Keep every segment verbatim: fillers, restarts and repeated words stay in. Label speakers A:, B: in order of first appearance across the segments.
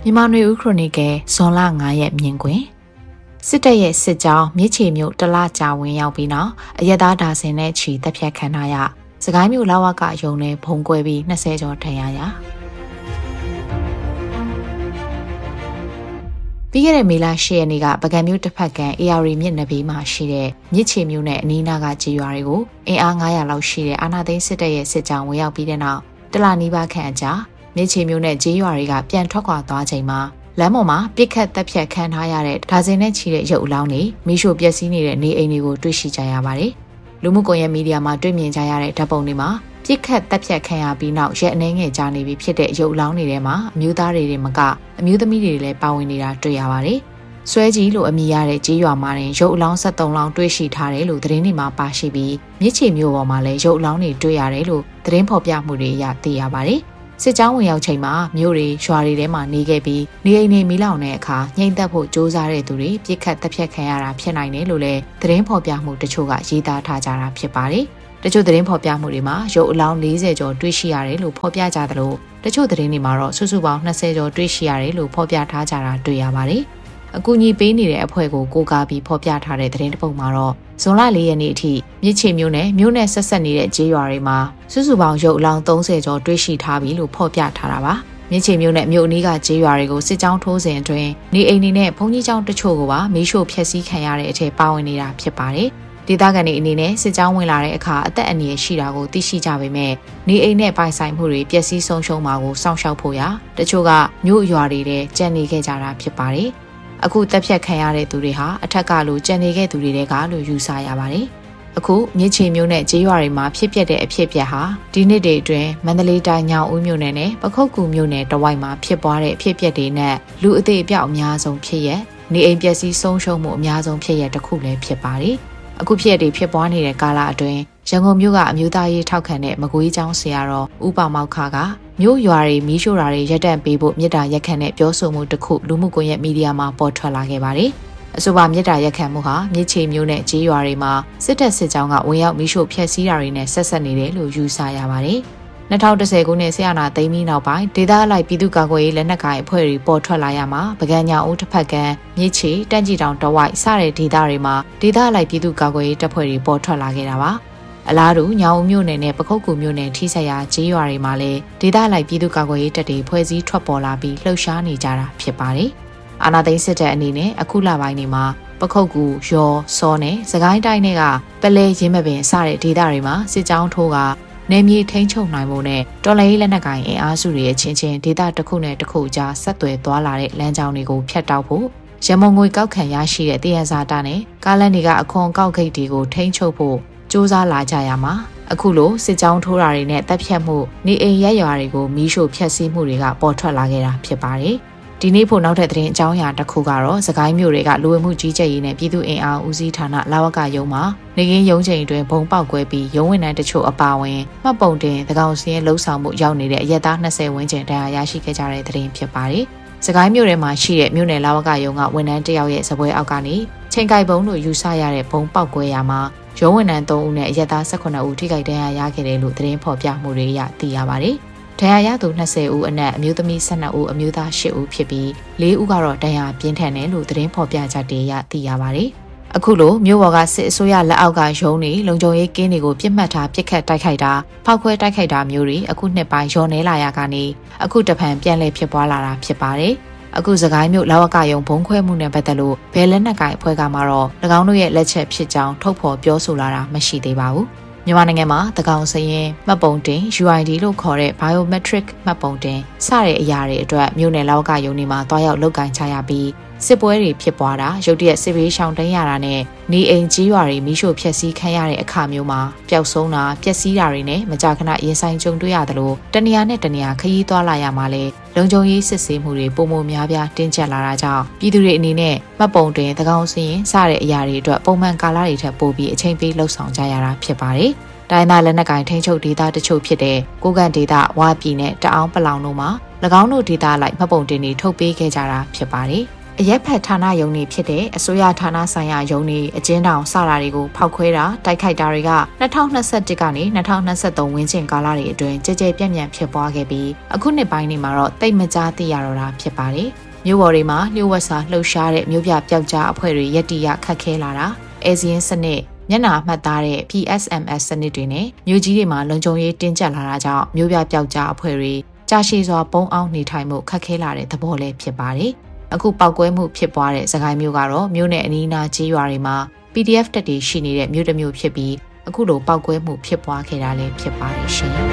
A: မြန်မာနွေဦးခရိုနီကယ်ဇွန်လ၅ရက်မြင်ကွင်းစစ်တပ်ရဲ့စစ်ကြောင်းမြစ်ချေမြို့တလကြာဝင်ရောက်ပြီးနောက်အရက်သားဒါဇင်နဲ့ချီတပ်ဖြတ်ခံထားရစကိုင်းမြို့လဝကရုံနဲ့ဖုံကွဲပြီး၂၀ကျော်ထဏ်ရရပြီးခဲ့တဲ့မေလ၈ရက်နေ့ကပကံမြို့တစ်ဖက်ကအေအာရီမြစ်နဘေးမှာရှိတဲ့မြစ်ချေမြို့နဲ့အနီးနားကကြေးရွာတွေကိုအင်အား၅ရာလောက်ရှိတဲ့အာဏာသိမ်းစစ်တပ်ရဲ့စစ်ကြောင်းဝင်ရောက်ပြီးတဲ့နောက်တလနီးပါးခန့်အကြာမြစ်ချေမြို့နဲ့ကြေးရွာတွေကပြန်ထွက်ခွာသွားချိန်မှာလမ်းပေါ်မှာပြစ်ခတ်တပ်ဖြတ်ခံထားရတဲ့ဒါဇင်နဲ့ချီတဲ့ရုပ်အလောင်းတွေမိရှို့ပျက်စီးနေတဲ့နေအိမ်တွေကိုတွေ့ရှိကြရပါတယ်။လူမှုကွန်ရက်မီဒီယာမှာတွေ့မြင်ကြရတဲ့ဓာတ်ပုံတွေမှာပြစ်ခတ်တပ်ဖြတ်ခံရပြီးနောက်ရက်အနည်းငယ်ကြာနေပြီဖြစ်တဲ့ရုပ်အလောင်းတွေထဲမှာအမျိုးသားတွေတွေမကအမျိုးသမီးတွေလည်းပါဝင်နေတာတွေ့ရပါတယ်။ဆွဲကြီးလိုအမည်ရတဲ့ကြေးရွာမှာတင်ရုပ်အလောင်း၁၃လောင်းတွေ့ရှိထားတယ်လို့သတင်းတွေမှာပါရှိပြီးမြစ်ချေမြို့ပေါ်မှာလည်းရုပ်အလောင်းတွေတွေ့ရတယ်လို့သတင်းဖော်ပြမှုတွေအရသိရပါတယ်။စစ်ကြောင်းဝင်ရောက်ချိန်မှာမြို့တွေရွာတွေထဲမှာနေခဲ့ပြီးနေအိမ်တွေမီးလောင်တဲ့အခါငြိမ်သက်ဖို့ကြိုးစားတဲ့သူတွေပြစ်ခတ်တပ်ဖြတ်ခံရတာဖြစ်နိုင်တယ်လို့လည်းသတင်းဖော်ပြမှုတချို့ကရေးသားထားကြတာဖြစ်ပါတယ်။တချို့သတင်းဖော်ပြမှုတွေမှာရုပ်အလောင်း၄၀ကျော်တွေ့ရှိရတယ်လို့ဖော်ပြကြသလိုတချို့သတင်းတွေမှာတော့စုစုပေါင်း၂၀ကျော်တွေ့ရှိရတယ်လို့ဖော်ပြထားကြတာတွေ့ရပါတယ်။အကူအညီပေးနေတဲ့အဖွဲ့ကိုကိုးကားပြီးဖော်ပြထားတဲ့သတင်းတစ်ပုဒ်မှာတော့ဇွန်လ၄ရက်နေ့အထိမြစ်ချေမြို့နယ်မြို့နယ်ဆက်ဆက်နေတဲ့ကြေးရွာတွေမှာစုစုပေါင်းရုပ်အလောင်း၃၀ကျော်တွေ့ရှိထားပြီလို့ဖော်ပြထားတာပါမြစ်ချေမြို့နယ်မြို့အနီးကကြေးရွာတွေကိုစစ်ကြောင်းထိုးစဉ်အတွင်းနေအိမ်တွေနဲ့ဘုံကြီးကျောင်းတချို့ကိုပါမီးရှို့ဖျက်ဆီးခံရတဲ့အထက်ပါဝင်နေတာဖြစ်ပါတယ်ဒေသခံတွေအနေနဲ့စစ်ကြောင်းဝင်လာတဲ့အခါအသက်အန္တရာယ်ရှိတာကိုသိရှိကြပေမဲ့နေအိမ်နဲ့ပိုင်ဆိုင်မှုတွေပျက်စီးဆုံးရှုံးမှာကိုစောင့်ရှောက်ဖို့ရာတချို့ကမြို့ရွာတွေထဲကြံ့နေခဲ့ကြတာဖြစ်ပါတယ်အခုတပ်ဖြတ်ခံရတဲ့သူတွေဟာအထက်ကလိုကြံနေခဲ့သူတွေကလို့ယူဆရပါတယ်။အခုမြစ်ချေမြို့နဲ့ကြေးရွာတွေမှာဖြစ်ပျက်တဲ့အဖြစ်အပျက်ဟာဒီနှစ်တွေအတွင်းမန္တလေးတိုင်းညောင်ဦးမြို့နယ်နဲ့ပခုက္ကူမြို့နယ်တဝိုက်မှာဖြစ်ပွားတဲ့အဖြစ်အပျက်တွေနဲ့လူအသေးအပြောက်အများဆုံးဖြစ်ရနေအိမ်ပျက်စီးဆုံးရှုံးမှုအများဆုံးဖြစ်ရတစ်ခုလည်းဖြစ်ပါတယ်။အခုဖြစ်တွေဖြစ်ပွားနေတဲ့ကာလအတွင်းရန်ကုန်မြို့ကအမျိုးသားရေးထောက်ခံတဲ့မကွေးကျောင်းဆရာတော်ဦးပေါမောက်ခကမြို့ရွာတွေမီးရှို့တာတွေရပ်တန့်ပေးဖို့မြေတားရက်ခန့်တဲ့ပြောဆိုမှုတစ်ခုလူမှုကွန်ရက်မီဒီယာမှာပေါ်ထွက်လာခဲ့ပါတယ်။အဆိုပါမြေတားရက်ခန့်မှုဟာမြစ်ချေမြို့နဲ့ကြေးရွာတွေမှာစစ်တပ်စစ်ကြောင်းကဝင်ရောက်မီးရှို့ဖျက်ဆီးတာတွေနဲ့ဆက်ဆက်နေတယ်လို့ယူဆရပါတယ်။၂၀၁၀ခုနှစ်ဆရာနာသိမ်းပြီးနောက်ပိုင်းဒေသအလိုက်ပြည်သူ့ကာကွယ်ရေးလက်နက်ကိုင်အဖွဲ့တွေပေါ်ထွက်လာရမှာပကံညာဦးတစ်ဖက်ကံမြစ်ချေတန့်ကြည်တောင်တဝိုက်စတဲ့ဒေသတွေမှာဒေသအလိုက်ပြည်သူ့ကာကွယ်ရေးတပ်ဖွဲ့တွေပေါ်ထွက်လာခဲ့တာပါ။အလားတူညောင်ဦးမြို့နယ်နဲ့ပခုက္ကူမြို့နယ်ထိဆက်ရာကြေးရွာတွေမှာလည်းဒေသလိုက်ပြည်သူ့ကာကွယ်ရေးတပ်တွေဖွဲ့စည်းထွက်ပေါ်လာပြီးလှုပ်ရှားနေကြတာဖြစ်ပါတယ်။အာဏာသိမ်းစစ်တပ်အနေနဲ့အခုလပိုင်းတွေမှာပခုက္ကူရောစောနဲ့စကိုင်းတိုင်းတွေကပလဲရင်းမပင်စတဲ့ဒေသတွေမှာစစ်ကြောင်းထိုးကနေမြေထိန်းချုပ်နိုင်မှုနဲ့တော်လှန်ရေးလက်နက်ကိုင်အင်အားစုတွေရဲ့ချင်းချင်းဒေသတစ်ခုနဲ့တစ်ခုကြားဆက်သွယ်သွားလာတဲ့လမ်းကြောင်းတွေကိုဖျက်တောက်ဖို့ရမုံငွေကောက်ခံရရှိတဲ့တယံဇာတာနဲ့ကားလမ်းတွေကအခွန်ကောက်ဂိတ်တွေကိုထိန်းချုပ်ဖို့စူးစမ်းလာကြရမှာအခုလိုစစ်ကြောင်းထိုးတာတွေနဲ့တပ်ဖြတ်မှုနေအိမ်ရက်ရွာတွေကိုမီးရှို့ဖျက်ဆီးမှုတွေကပေါ်ထွက်လာခဲ့တာဖြစ်ပါတယ်။ဒီနေ့ဖို့နောက်ထပ်သတင်းအကြောင်းအရာတစ်ခုကတော့စကိုင်းမြို့တွေကလူဝင်မှုကြီးကြပ်ရေးနဲ့ပြည်သူ့အင်အားဦးစီးဌာနလဝကရုံးမှာနေကင်းရုံးချိန်အတွင်းဘုံပေါက်ကွဲပြီးရုံးဝန်ထမ်းတချို့အပါအဝင်မှတ်ပုံတင်သကောင်စင်းလှုပ်ဆောင်မှုရောက်နေတဲ့အရက်သား၂၀ဝန်းကျင်တရားရရှိခဲ့ကြတဲ့သတင်းဖြစ်ပါတယ်။စကိုင်းမြို့ထဲမှာရှိတဲ့မြို့နယ်လဝကရုံးကဝန်ထမ်းတယောက်ရဲ့စပွဲအောက်ကနေချိန်ကိုက်ဘုံလို့ယူဆရတဲ့ဘုံပေါက်ကွဲရာမှာရုံးဝန်ထမ်း၃ဦးနဲ့အရက်သား၁၈ဦးထိခိုက်ဒဏ်ရာရခဲ့တယ်လို့သတင်းဖော်ပြမှုတွေအရသိရပါတယ်။ဒဏ်ရာရသူ၂၀ဦးအနက်အမျိုးသမီး၁၂ဦးအမျိုးသား၈ဦးဖြစ်ပြီး၄ဦးကတော့ဒဏ်ရာပြင်းထန်တယ်လို့သတင်းဖော်ပြချက်တွေအရသိရပါတယ်။အခုလိုမြို့ပေါ်ကစစ်အစိုးရလက်အောက်ကရုံးတွေလုံခြုံရေးကင်းတွေကိုပြစ်မှတ်ထားပစ်ခတ်တိုက်ခိုက်တာဖောက်ခွဲတိုက်ခိုက်တာမျိုးတွေအခုနှစ်ပိုင်းရောနေလာရကနေအခုတဖန်ပြန်လည်ဖြစ်ပွားလာတာဖြစ်ပါတယ်။အခုစကိုင်းမြို့လဝကရုံဘုံခွဲမှုနဲ့ပတ်သက်လို့ဘယ်လက်နက်ကိုင်အဖွဲ့ကမှတော့၎င်းတို့ရဲ့လက်ချက်ဖြစ်ကြောင်းထုတ်ဖော်ပြောဆိုလာတာမရှိသေးပါဘူး။မြန်မာနိုင်ငံမှာသကောင်စရင်မှတ်ပုံတင် ယူ အိုင် ဒီ လို့ခေါ်တဲ့ biometric မှတ်ပုံတင်စတဲ့အရာတွေအတွက်မြို့နယ်လဝကရုံတွေမှာတွားရောက်လုပ်ကင်ချရပြီးစစ်ပွဲတွေဖြစ်ပွားတာရုတ်တရက်စစ်ဘေးရှောင်တိုင်းရတာနဲ့နေအိမ်ကြီးရွာတွေမိရှို့ဖျက်ဆီးခံရတဲ့အခါမျိုးမှာပျောက်ဆုံးတာပျက်စီးတာတွေနဲ့မကြာခဏရင်ဆိုင်ကြုံတွေ့ရသလိုတနေရာနဲ့တနေရာခရီးသွားလာရမှာလဲလုံခြုံရေးစစ်ဆေးမှုတွေပုံမများပြားတင်းကျပ်လာတာကြောင့်ပြည်သူတွေအနေနဲ့မှတ်ပုံတင်သကောင်စရင်စတဲ့အရာတွေအတွက်ပုံမှန်ကာလတွေထက်ပိုပြီးအချိန်ပေးလှုပ်ဆောင်ကြရတာဖြစ်ပါတယ်။တိုင်းသားလက်နက်ကိုင်ထိန်းချုပ်ဒေသတချို့ဖြစ်တဲ့ကိုကန့်ဒေသဝါပြည်နဲ့တအောင်းပလောင်တို့မှာ၎င်းတို့ဒေသလိုက်မှတ်ပုံတင်တွေထုတ်ပေးခဲ့ကြတာဖြစ်ပါတယ်။အရက်ဖက်ဌာနယုံတွေဖြစ်တဲ့အစိုးရဌာနဆိုင်ရာယုံတွေအကျဉ်းထောင်စတာတွေကိုဖောက်ခွဲတာတိုက်ခိုက်တာတွေက၂၀၂၁ကနေ၂၀၂၃ဝန်းကျင်ကာလတွေအတွင်းကြကြပြန့်ပြန့်ဖြစ်ပွားခဲ့ပြီးအခုနှစ်ပိုင်းတွေမှာတော့တိတ်မကြားသိရတော့တာဖြစ်ပါတယ်။မြို့ပေါ်တွေမှာလျှို့ဝှက်စာလှုပ်ရှားတဲ့မြို့ပြပျောက်ကြားအဖွဲ့တွေရက်တီရခတ်ခဲလာတာအဲဇင်းစနစ်မျက်နှာမှတ်သားတဲ့ P S M S စနစ်တွေနဲ့မြို့ကြီးတွေမှာလုံခြုံရေးတင်းကျပ်လာတာကြောင့်မြို့ပြပျောက်ကြားအဖွဲ့တွေကြာရှည်စွာပုံအောင်နေထိုင်မှုခက်ခဲလာတဲ့သဘောလည်းဖြစ်ပါတယ်။အခုပောက်ကွဲမှုဖြစ်ပွားတဲ့စကိုင်းမြို့ကတော့မြို့နယ်အနီးအနားကျေးရွာတွေမှာ P D F တပ်တွေရှိနေတဲ့မြို့တစ်မြို့ဖြစ်ပြီးအခုလိုပောက်ကွဲမှုဖြစ်ပွားခဲ့တာလည်းဖြစ်ပါတယ်ရှင်။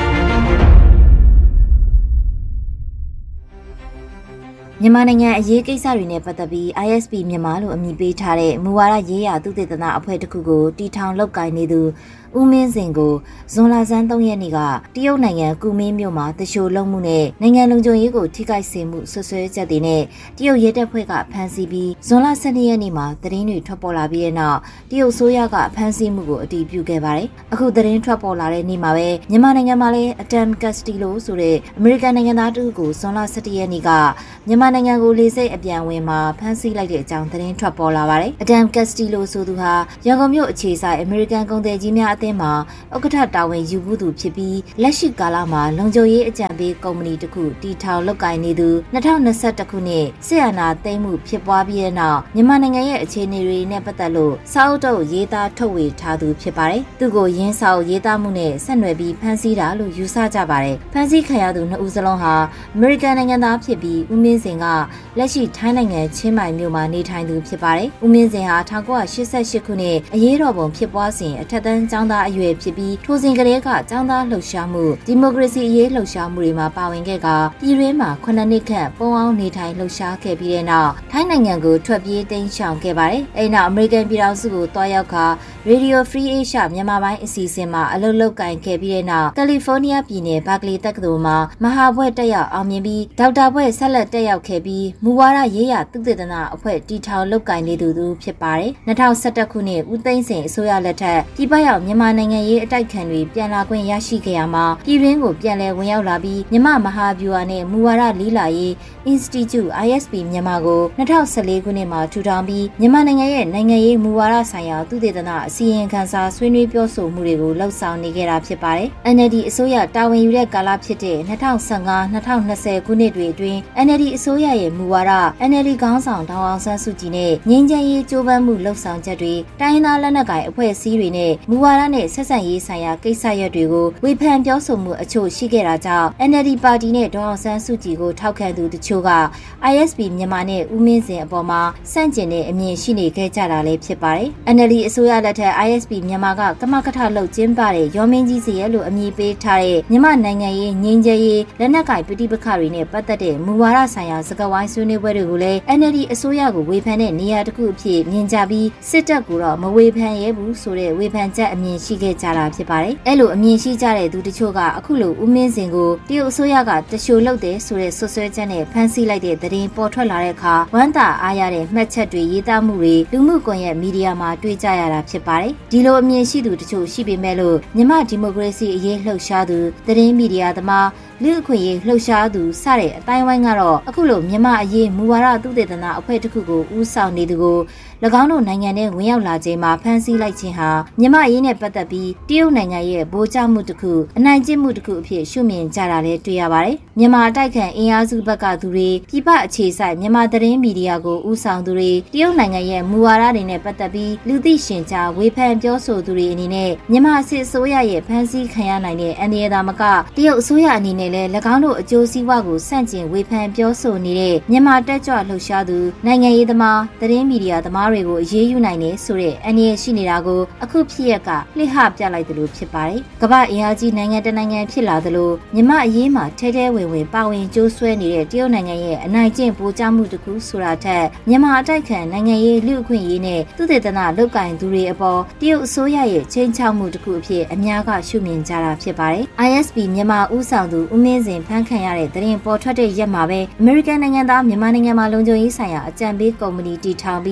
B: မြန်မာနိုင်ငံအရေးကိစ္စတွေနဲ့ပတ်သက်ပြီး I S P မြန်မာလို့အမည်ပေးထားတဲ့မူဝါဒရေးရာသုတေသနအဖွဲ့တစ်ခုကိုတီထောင်လုပ်ကိုင်နေသူဦးမင်းစင်ကိုဇွန်လဆန်း၃ရက်နေ့ကတရုတ်နိုင်ငံကူမင်းမြို့မှာတရှိုလုံးမှုနဲ့နိုင်ငံလုံခြုံရေးကိုထိခိုက်စေမှုဆွဆွဲချက်တွေနဲ့တရုတ်ရဲတပ်ဖွဲ့ကဖမ်းဆီးပြီးဇွန်လ၁၂ရက်နေ့မှာသတင်းတွေထွက်ပေါ်လာပြီးတဲ့နောက်တရုတ်ဆိုရကဖမ်းဆီးမှုကိုအတည်ပြုခဲ့ပါတယ်။အခုသတင်းထွက်ပေါ်လာတဲ့နေ့မှာပဲမြန်မာနိုင်ငံမှာလည်း Adam Castillo ဆိုတဲ့အမေရိကန်နိုင်ငံသားတူကိုဇွန်လ၁၁ရက်နေ့ကမြန်မာနိုင်ငံကိုလေဆိပ်အပြန်ဝင်မှာဖမ်းဆီးလိုက်တဲ့အကြောင်းသတင်းထွက်ပေါ်လာပါတယ်။ Adam Castillo ဆိုသူဟာရန်ကုန်မြို့အခြေစိုက်အမေရိကန်ကုန်သည်ကြီးများအသင်းမှာဥက္ကဋ္ဌတာဝန်ယူမှုသူဖြစ်ပြီးလက်ရှိကာလမှာလုံခြုံရေးအကြံပေးကုမ္ပဏီတစ်ခုတီထောင်လုပ်ကိုင်နေသူ၂၀၂၁ခုနှစ်စစ်အာဏာသိမ်းမှုဖြစ်ပွားပြီးတဲ့နောက်မြန်မာနိုင်ငံရဲ့အခြေအနေတွေနဲ့ပတ်သက်လို့စာအုပ်တုပ်ရေးသားထုတ်ဝေထားသူဖြစ်ပါတယ်။သူကိုရင်းစာအုပ်ရေးသားမှုနဲ့ဆက်နွယ်ပြီးဖမ်းဆီးတာလို့ယူဆကြပါတယ်။ဖမ်းဆီးခံရသူနှစ်ဦးစလုံးဟာအမေရိကန်နိုင်ငံသားဖြစ်ပြီးဦးမင်းစင်ကလက်ရှိထိုင်းနိုင်ငံချင်းမိုင်မြို့မှာနေထိုင်သူဖြစ်ပါတယ်။ဦးမင်းစင်ဟာ၁၉၈၈ခုနှစ်အရေးတော်ပုံဖြစ်ပွားစဉ်အထက်တန်းကျောင်းသားအရွယ်ဖြစ်ပြီးထိုစဉ်ကလေးကကျောင်းသားလှုပ်ရှားမှုဒီမိုကရေစီအရေးလှုပ်ရှားမှုတွေမှာပါဝင်ခဲ့ကပြည်တွင်းမှာခုနှစ်နှစ်ခန့်ပုံအောင်နေထိုင်လှုပ်ရှားခဲ့ပြီးတဲ့နောက်ထိုင်းနိုင်ငံကိုထွက်ပြေးတိမ်းရှောင်ခဲ့ပါတယ်။အဲဒီနောက်အမေရိကန်ပြည်ထောင်စုကိုတွားရောက်ခါ Radio Free Asia မြန်မာပိုင်းအစီအစဉ်မှာအလုပ်လုပ်ကိုင်ခဲ့ပြီးတဲ့နောက်ကယ်လီဖိုးနီးယားပြည်နယ်ဘာကလီတက္ကသိုလ်မှာမဟာဘွဲ့တက်ရောက်အောင်မြင်ပြီးဒေါက်တာဘွဲ့ဆက်လက်တက်ရောက်ခဲ့ပြီးမူဝါဒရေးရာသုတေသနအဖွဲ့တီထောင်လုပ်ကိုင်နေသူသူဖြစ်ပါတယ်။၂၀၁၁ခုနှစ်ဦးသိန်းစိန်အစိုးရလက်ထက်ပြည်ပရောက်မြန်မာနိုင်ငံရေးအတိုက်ခံတွေပြန်လာခွင့်ရရှိခဲ့ရမှာပြည်တွင်းကိုပြန်လည်ဝင်ရောက်လာပြီးမြန်မာမဟာဗျူဟာနဲ့မူဝါဒလေးလာရေး Institute I S P မြန်မာကို၂၀၁၄ခုနှစ်မှာထူထောင်ပြီးမြန်မာနိုင်ငံရဲ့နိုင်ငံရေးမူဝါဒဆိုင်ရာသုတေသနအစီရင်ခံစာဆွေးနွေးပြောဆိုမှုတွေကိုလှုပ်ဆောင်နေခဲ့တာဖြစ်ပါတယ်။ N L D အစိုးရတာဝန်ယူတဲ့ကာလဖြစ်တဲ့၂၀၁၅-၂၀၂၀ခုနှစ်တွေအတွင်း N L D အစိုးရရဲ့မူဝါဒ N L D ခေါင်းဆောင်ဒေါအောင်ဆန်းစုကြည်နဲ့ငြိမ်းချမ်းရေးကြိုးပမ်းမှုလှုပ်ဆောင်ချက်တွေတိုင်းသားလက်နက်ကိုင်အဖွဲ့အစည်းတွေနဲ့မူဝါဒနဲ့ဆက်ဆံရေးဆိုင်ရာကိစ္စရပ်တွေကိုဝေဖန်ပြောဆိုမှုအချို့ရှိခဲ့တာကြောင့် N L D ပါတီနဲ့ဒေါအောင်ဆန်းစုကြည်ကိုထောက်ခံသူတချို့က I S P မြန်မာနဲ့ဦးမင်းစင်အပေါ်မှာစန့်ကျင်တဲ့အမြင်ရှိနေခဲ့ကြတာလည်းဖြစ်ပါတယ်။ N L D အစိုးရလက်ထက် I S P မြန်မာကကမကထလုပ်ကျင်းပတဲ့ရောမင်းကြီးစီရဲလို့အမည်ပေးထားတဲ့မြန်မာနိုင်ငံရေးငြိမ်းချမ်းရေးလက်နက်ကိုင်ပဋိပက္ခတွေနဲ့ပတ်သက်တဲ့မူဝါဒဆိုင်ရာစကားဝိုင်းဆွေးနွေးပွဲတွေကိုလည်း N L D အစိုးရကိုဝေဖန်တဲ့နေရာတစ်ခုအဖြစ်မြင်ကြပြီးစစ်တပ်ကိုတော့မဝေဖန်ရဲဘူးဆိုတဲ့ဝေဖန်ချက်အမြင်ရှိခဲ့ကြတာဖြစ်ပါတယ်။အဲ့လိုအမြင်ရှိကြတဲ့သူတချို့ကအခုလိုဦးမင်းစင်ကိုတရုတ်အစိုးရကတရှိုလုပ်တယ်ဆိုတဲ့ဆွဆွဲချက်နဲ့ဖမ်းဆီးလိုက်တဲ့သတင်းပေါ်ထွက်လာတဲ့အခါဝမ်းသာအားရတဲ့မှတ်ချက်တွေရေးသားမှုတွေလူမှုကွန်ရက်မီဒီယာမှာတွေ့ကြရတာဖြစ်ပါတယ်။ဒီလိုအမြင်ရှိသူတချို့ရှိပေမဲ့လို့မြန်မာဒီမိုကရေစီအရေးလှုပ်ရှားသူသတင်းမီဒီယာသမားလူအခွင့်အရေးလှုပ်ရှားသူစတဲ့အတိုင်းဝိုင်းကတော့အခုလိုမြန်မာအရေးမူဝါဒသုတေသနအဖွဲ့တစ်ခုကိုဦးဆောင်နေသူကို၎င်းတို့နိုင်ငံထဲဝင်ရောက်လာချိန်မှာဖမ်းဆီးလိုက်ခြင်းဟာမြန်မာအရေးနဲ့ပတ်သက်ပြီးတရုတ်နိုင်ငံရဲ့ဗိုလ်ချမှုတစ်ခုအနိုင်ကျင့်မှုတစ်ခုအဖြစ်ရှုမြင်ကြတာလည်းတွေ့ရပါတယ်။မြန်မာအတိုက်ခံအင်အားစုဘက်ကသူတွေပြည်ပအခြေစိုက်မြန်မာသတင်းမီဒီယာကိုဦးဆောင်သူတွေတရုတ်နိုင်ငံရဲ့မူဝါဒတွေနဲ့ပတ်သက်ပြီးလူသိရှင်ကြားဝေဖန်ပြောဆိုသူတွေအနေနဲ့မြန်မာစစ်အစိုးရရဲ့ဖမ်းဆီးခံရနိုင်တဲ့အန္တရာယ်သာမကတရုတ်အစိုးရအနေနဲ့လည်း၎င်းတို့အကျိုးစီးပွားကိုဆန့်ကျင်ဝေဖန်ပြောဆိုနေတဲ့မြန်မာတက်ကြွလှုပ်ရှားသူနိုင်ငံရေးသမားသတင်းမီဒီယာသမားတွေကိုအရေးယူနိုင်တယ်ဆိုတဲ့အန္တရာယ်ရှိနေတာကိုအခုဖြစ်ရက်ကလှိဟပြလိုက်သလိုဖြစ်ပါတယ်။ကမ္ဘာအင်အားကြီးနိုင်ငံတနိုင်ငံဖြစ်လာသလိုမြန်မာအရေးမှာထဲထဲဝင်ဝင်ပါဝင်ကြိုးဆွဲနေတဲ့တရုတ်နိုင်ငံရဲ့အနိုင်ကျင့်ပိုးကြမှုတစ်ခုဆိုတာထက်မြန်မာအတိုက်ခံနိုင်ငံရေးလူအခွင့်အရေးနဲ့သုတေသနလုပ်ကိုင်သူတွေအပေါ်တရုတ်အစိုးရရဲ့ချိန်ချောက်မှုတစ်ခုအဖြစ်အများကရှုမြင်ကြတာဖြစ်ပါတယ်။ I S P မြန်မာဦးဆောင်သူဦးမင်းစင်ဖမ်းခံရတဲ့သတင်းပေါ်ထွက်တဲ့ရက်မှာပဲအမေရိကန်နိုင်ငံသားမြန်မာနိုင်ငံမှာလုံခြုံရေးဆိုင်ရာအကြံပေးကုမ္ပဏီတည်ထောင်ပြီးနေထိုင်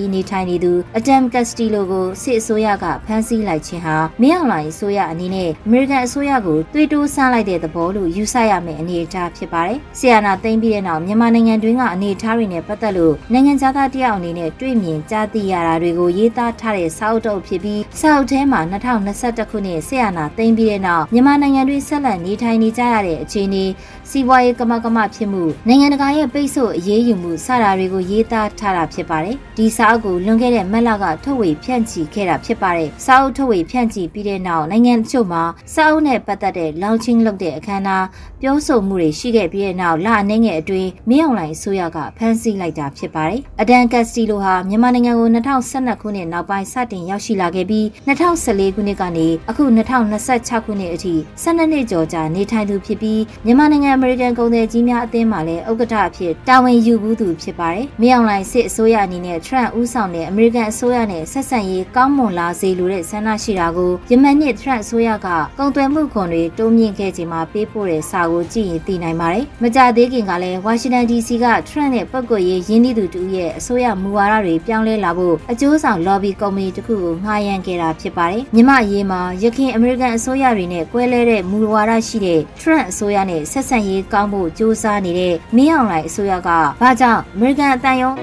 B: ထိုင်နေသူအဒမ်ကက်စတီလိုကိုစစ်အစိုးရကဖမ်းဆီးလိုက်ခြင်းဟာမင်းအောင်လှိုင်အစိုးရအနေနဲ့အမေရိကန်အစိုးရကိုတွေးတိုးဆန်းလိုက်တဲ့သဘောလို့ယူဆရမယ့်အနေအထားဖြစ်ပါတယ်။ဆီယနာသိမ်းပြီးတဲ့နောက်မြန်မာနိုင်ငံတွင်းကအနေအထားတွေနဲ့ပတ်သက်လို့နိုင်ငံခြားသားတယောက်အနေနဲ့တွေ့မြင်ကြားသိရတာတွေကိုရေးသားထားတဲ့စာအုပ်တုပ်ဖြစ်ပြီးစာအုပ်ထဲမှာ၂၀၂၁ခုနှစ်ဆီယနာသိမ်းပြီးတဲ့နောက်မြန်မာနိုင်ငံတွင်းဆက်လက်နေထိုင်နေကြရတဲ့အခြေအနေစီးပွားရေးကမကမဖြစ်မှုနိုင်ငံတကာရဲ့ပိတ်ဆို့အရေးယူမှုစတာတွေကိုရေးသားထားတာဖြစ်ပါတယ်။ဒီစာအုပ်ကိုလွန်ခဲ့တဲ့မတ်လကထုတ်ဝေဖြန့်ချီခဲ့တာဖြစ်ပါတယ်။စာအုပ်ထုတ်ဝေဖြန့်ချီပြီးတဲ့နောက်နိုင်ငံတချို့မှာစာအုပ်နဲ့ပတ်သက်တဲ့လောင်ချင်းလုပ်တဲ့အခမ်းအနားပြောဆိုမှုတွေရှိခဲ့ပြီးတဲ့နောက်လအနည်းငယ်အတွင်းမင်းအောင်လှိုင်အစိုးရကဖမ်းဆီးလိုက်တာဖြစ်ပါတယ်။အဒန်ကက်စတီလိုဟာမြန်မာနိုင်ငံကို၂၀၁၂ခုနှစ်နောက်ပိုင်းစတင်ရောက်ရှိလာခဲ့ပြီး၂၀၁၄ခုနှစ်ကနေအခု၂၀၂၆ခုနှစ်အထိ၁၂နှစ်ကျော်ကြာနေထိုင်သူဖြစ်ပြီးမြန်မာနိုင်ငံအမေရိကန်ကုန်သည်ကြီးများအသင်းမှလည်းဥက္ကဋ္ဌအဖြစ်တာဝန်ယူဘူးသူဖြစ်ပါတယ်။မင်းအောင်လှိုင်စစ်အစိုးရအနေနဲ့ထရန့်ဦးဆောင်တဲ့အမေရိကန်အစိုးရနဲ့ဆက်ဆံရေးကောင်းမွန်လာစေလိုတဲ့ဆန္ဒရှိတာကိုယမန်နှစ်ထရန့်အစိုးရကကုန်သွယ်မှုခွန်တွေတိုးမြင့်ခဲ့ချိန်မှာပေးပို့တဲ့စာကိုကြည့်ရင်သိနိုင်ပါတယ်။မကြသေးခင်ကလည်းဝါရှင်တန် ဒီစီကထရန့်နဲ့ပုဂ္ဂိုလ်ရေးရင်းနှီးသူတူရဲ့အစိုးရမူဝါဒတွေပြောင်းလဲလာဖို့အကျိုးဆောင် lobby ကုမ္ပဏီတစ်ခုကိုငှားရမ်းခဲ့တာဖြစ်ပါတယ်။မြန်မာအရေးမှာရခိုင်အမေရိကန်အစိုးရတွေနဲ့ကွဲလဲတဲ့မူဝါဒရှိတဲ့ထရန့်အစိုးရနဲ့ဆက်ဆံရေးကောင်းဖို့ကြိုးစားနေတဲ့မင်းအောင်လှိုင်အစိုးရကဘာကြောင့်အမေရိကန်အတန်ရုံး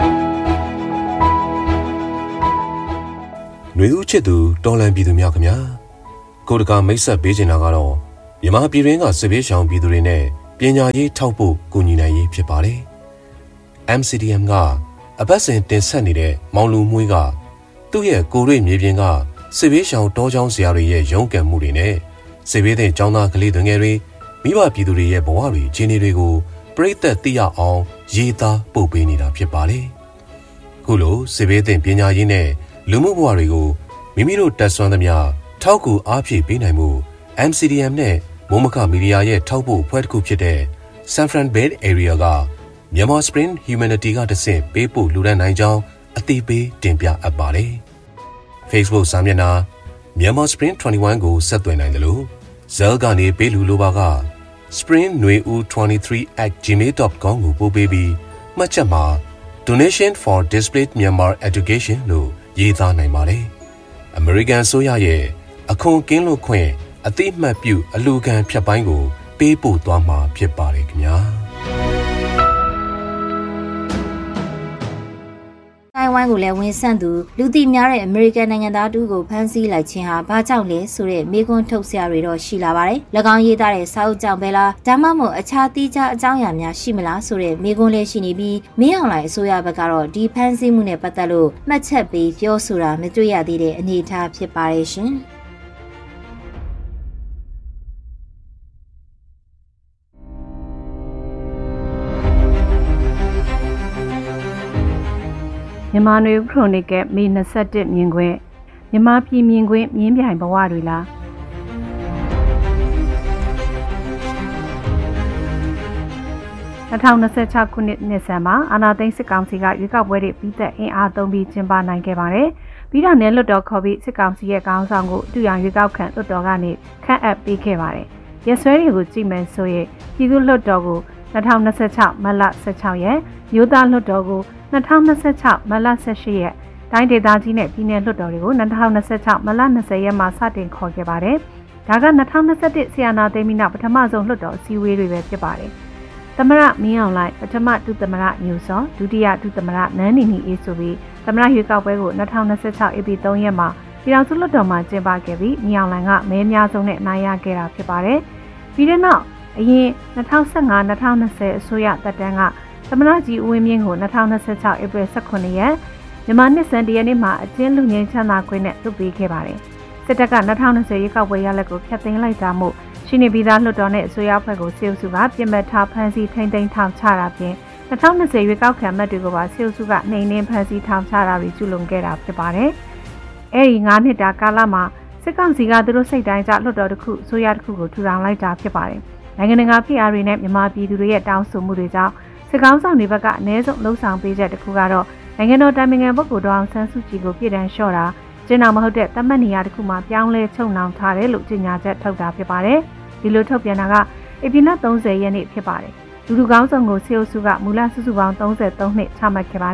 C: ຫນွေဦးချစ်သူတော်လန်ပြည်သူများခင်ဗျာကိုတကာမိတ်ဆက်ပေးချင်တာကတော့မြန်မာပြည်ရင်းကစစ်ဘေးရှောင်ပြည်သူတွေနဲ့ပညာရေးထောက်ဖို့ကူညီနိုင်ရေးဖြစ်ပါတယ် M C D M ကအပတ်စဉ်တင်ဆက်နေတဲ့မောင်လူမွေးကသူ့ရဲ့ကိုရိမြေပြင်ကစစ်ဘေးရှောင်တောချောင်းဆရာတွေရဲ့ရုန်းကန်မှုတွေနဲ့စစ်ဘေးတဲ့ကျောင်းသားကလေးတွေငယ်တွေမိဘပြည်သူတွေရဲ့ဘဝတွေအခြေအနေတွေကိုပြည့်သက်သိရအောင်ရေးသားပို့ပေးနေတာဖြစ်ပါလေခုလိုစစ်ဘေးတဲ့ပညာရေးနဲ့လူမှုဘဝတွေကိုမိမိတို့တက်ဆွမ်းသမျှထောက်ကူအားဖြည့်ပေးနိုင်မှု M C D M နဲ့မိုးမခမီဒီယာရဲ့ထောက်ပို့ဖွဲ့တစ်ခုဖြစ်တဲ့ San Fran Bay Area ကမြန်မာ Spring Humanity ကတဆင့်ပေးပို့လူဒန်းနိုင်ကြောင်းအသိပေးတင်ပြအပ်ပါတယ်။ Facebook စာမျက်နှာမြန်မာ Spring ၂၁ကိုဆက်သွယ်နိုင်တယ်လို့ Zell ကနေပေးလူလိုပါက spring nui u twenty-three at gmail dot com ကိုပို့ပေးပြီးမှတ်ချက်မှာ Donation for Displaced Myanmar Education လို့ရေးသားနိုင်ပါတယ်။ American ဆိုရရဲ့အခွန်ကင်းလို့ခွင့်အသိမှတ်ပြုအလူခံဖြတ်ပိုင်းကိုပေးပို့သွားမှာဖြစ်ပါတယ်ခင်ဗျာ။
B: တိုင်ဝမ်ကိုလည်းဝန်ဆန့်သူလူသိများတဲ့အမေရိကန်နိုင်ငံသားတူကိုဖမ်းဆီးလိုက်ခြင်းဟာဘာကြောင့်လဲဆိုတဲ့မေးခွန်းထုတ်စရာတွေတော့ရှိလာပါတယ်။၎င်းရေးသားတဲ့စာအုပ်ကြောင့်ပဲလားဒါမှမဟုတ်အခြားသီးခြားအကြောင်းအရာများရှိမလားဆိုတဲ့မေးခွန်းလည်းရှိနေပြီးမင်းအောင်လှိုင်အစိုးရဘက်ကတော့ဒီဖမ်းဆီးမှုနဲ့ပတ်သက်လို့မှတ်ချက်ပေးပြောဆိုတာမတွေ့ရသေးတဲ့အနေအထားဖြစ်ပါတယ်ရှင်။
D: မြန်မာနွေခရိုနီကယ်မေ၂၁မြင်ကွင်းမြန်မာပြည်မြင်ကွင်းမြင်းပြိုင်ဘဝတွေလား၂၀၂၆ခုနှစ်နှစ်ဆန်းမှာအာဏာသိမ်းစစ်ကောင်စီကရွေးကောက်ပွဲတွေပြီးသက်အင်အားသုံးပြီးကျင်းပနိုင်ခဲ့ပါတယ်။ပြီးတော့နယ်လွှတ်တော်ခေါ်ပြီးစစ်ကောင်စီရဲ့ခေါင်းဆောင်ကိုတူရန်ရွေးကောက်ခံလွှတ်တော်ကနေခန့်အပ်ပေးခဲ့ပါတယ်။ရက်စွဲတွေကိုကြည့်မယ်ဆိုရင်ပြည်သူ့လွှတ်တော်ကို၂၀၂၆မတ်လ၁၆ရက်မြို့သားလွှတ်တော်ကို၂၀၂၆မတ်လ၁၈ရက်တိုင်းဒေသကြီးနဲ့ပြည်내လွှတ်တော်တွေကို၂၀၂၆မတ်လ၂၀ရက်မှာစတင်ခေါ်ခဲ့ပါတယ်။ဒါက၂၀၂၁ဆီယနာသိမ်းပြီးနောက်ပထမဆုံးလွှတ်တော်အစည်းအဝေးတွေပဲဖြစ်ပါတယ်။သမရမင်းအောင်လှိုင်ပထမဒုသမရညူစောဒုတိယဒုသမရနန်းနီနီအေးဆိုပြီးသမရရွေးကောက်ပွဲကို၂၀၂၆ဧပြီ၃ရက်မှာပြည်ထောင်စုလွှတ်တော်မှာကျင်းပခဲ့ပြီးမင်းအောင်လှိုင်ကမဲအများဆုံးနဲ့အနိုင်ရခဲ့တာဖြစ်ပါတယ်။ပြီးတဲ့နောက်အရင်၂၀၁၅-၂၀၂၀အစိုးရတပ်တန်းကသမရကြီးဦးဝင်းမြင့်ကို၂၀၂၆ဧပြီ၁၇ရက်မြန်မာနှစ်စံတရနေ့မှာအကျဉ်းလူငယ်ချမ်းသာခွင့်နဲ့လွှတ်ပေးခဲ့ပါတယ်။စစ်တပ်က၂၀၂၀ရွေးကောက်ပွဲရလဒ်ကိုဖျက်သိမ်းလိုက်တာမို့ရှိနေပြီးသားလွှတ်တော်နဲ့အစိုးရအဖွဲ့ကိုစေအုပ်စုကပြင်ပထားဖမ်းဆီးထိန်းသိမ်းထောင်ချတာပြင်၂၀၂၀ရွေးကောက်ခံမတ်တွေကိုပါစေအုပ်စုကနှိမ်နင်းဖမ်းဆီးထောင်ချတာတွေကျူးလွန်ခဲ့တာဖြစ်ပါတယ်။အဲဒီ၅နှစ်တာကာလမှာစစ်ကောင်စီကသူတို့စိတ်တိုင်းကျလွှတ်တော်တစ်ခုအစိုးရတစ်ခုကိုထူထောင်လိုက်တာဖြစ်ပါတယ်။နိုင်ငံတကာဖိအားတွေနဲ့မြန်မာပြည်သူတွေရဲ့တောင်းဆိုမှုတွေကြောင့်စစ်ကောင်ဆောင်တွေဘက်ကအနည်းဆုံးလှုံ့ဆော်ပေးချက်တစ်ခုကတော့နိုင်ငံတော်တိုင်ပင်ခံပုဂ္ဂိုလ်ဒေါအောင်ဆန်းစုကြည်ကိုပြည်ထန်လျှော့တာကျင်းတော်မဟုတ်တဲ့တမတ်နေရာတစ်ခုမှာပြောင်းလဲချုပ်နှောင်ထားတယ်လို့ကြေညာချက်ထုတ်တာဖြစ်ပါတယ်။ဒီလိုထုတ်ပြန်တာကဧပြီလ၃၀ရက်နေ့ဖြစ်ပါတယ်။လူလူကောင်းဆောင်ကိုစေအုပ်စုကမူလစုစုပေါင်း၃၃နှစ်ချမှတ်ခဲ့ပါတယ်။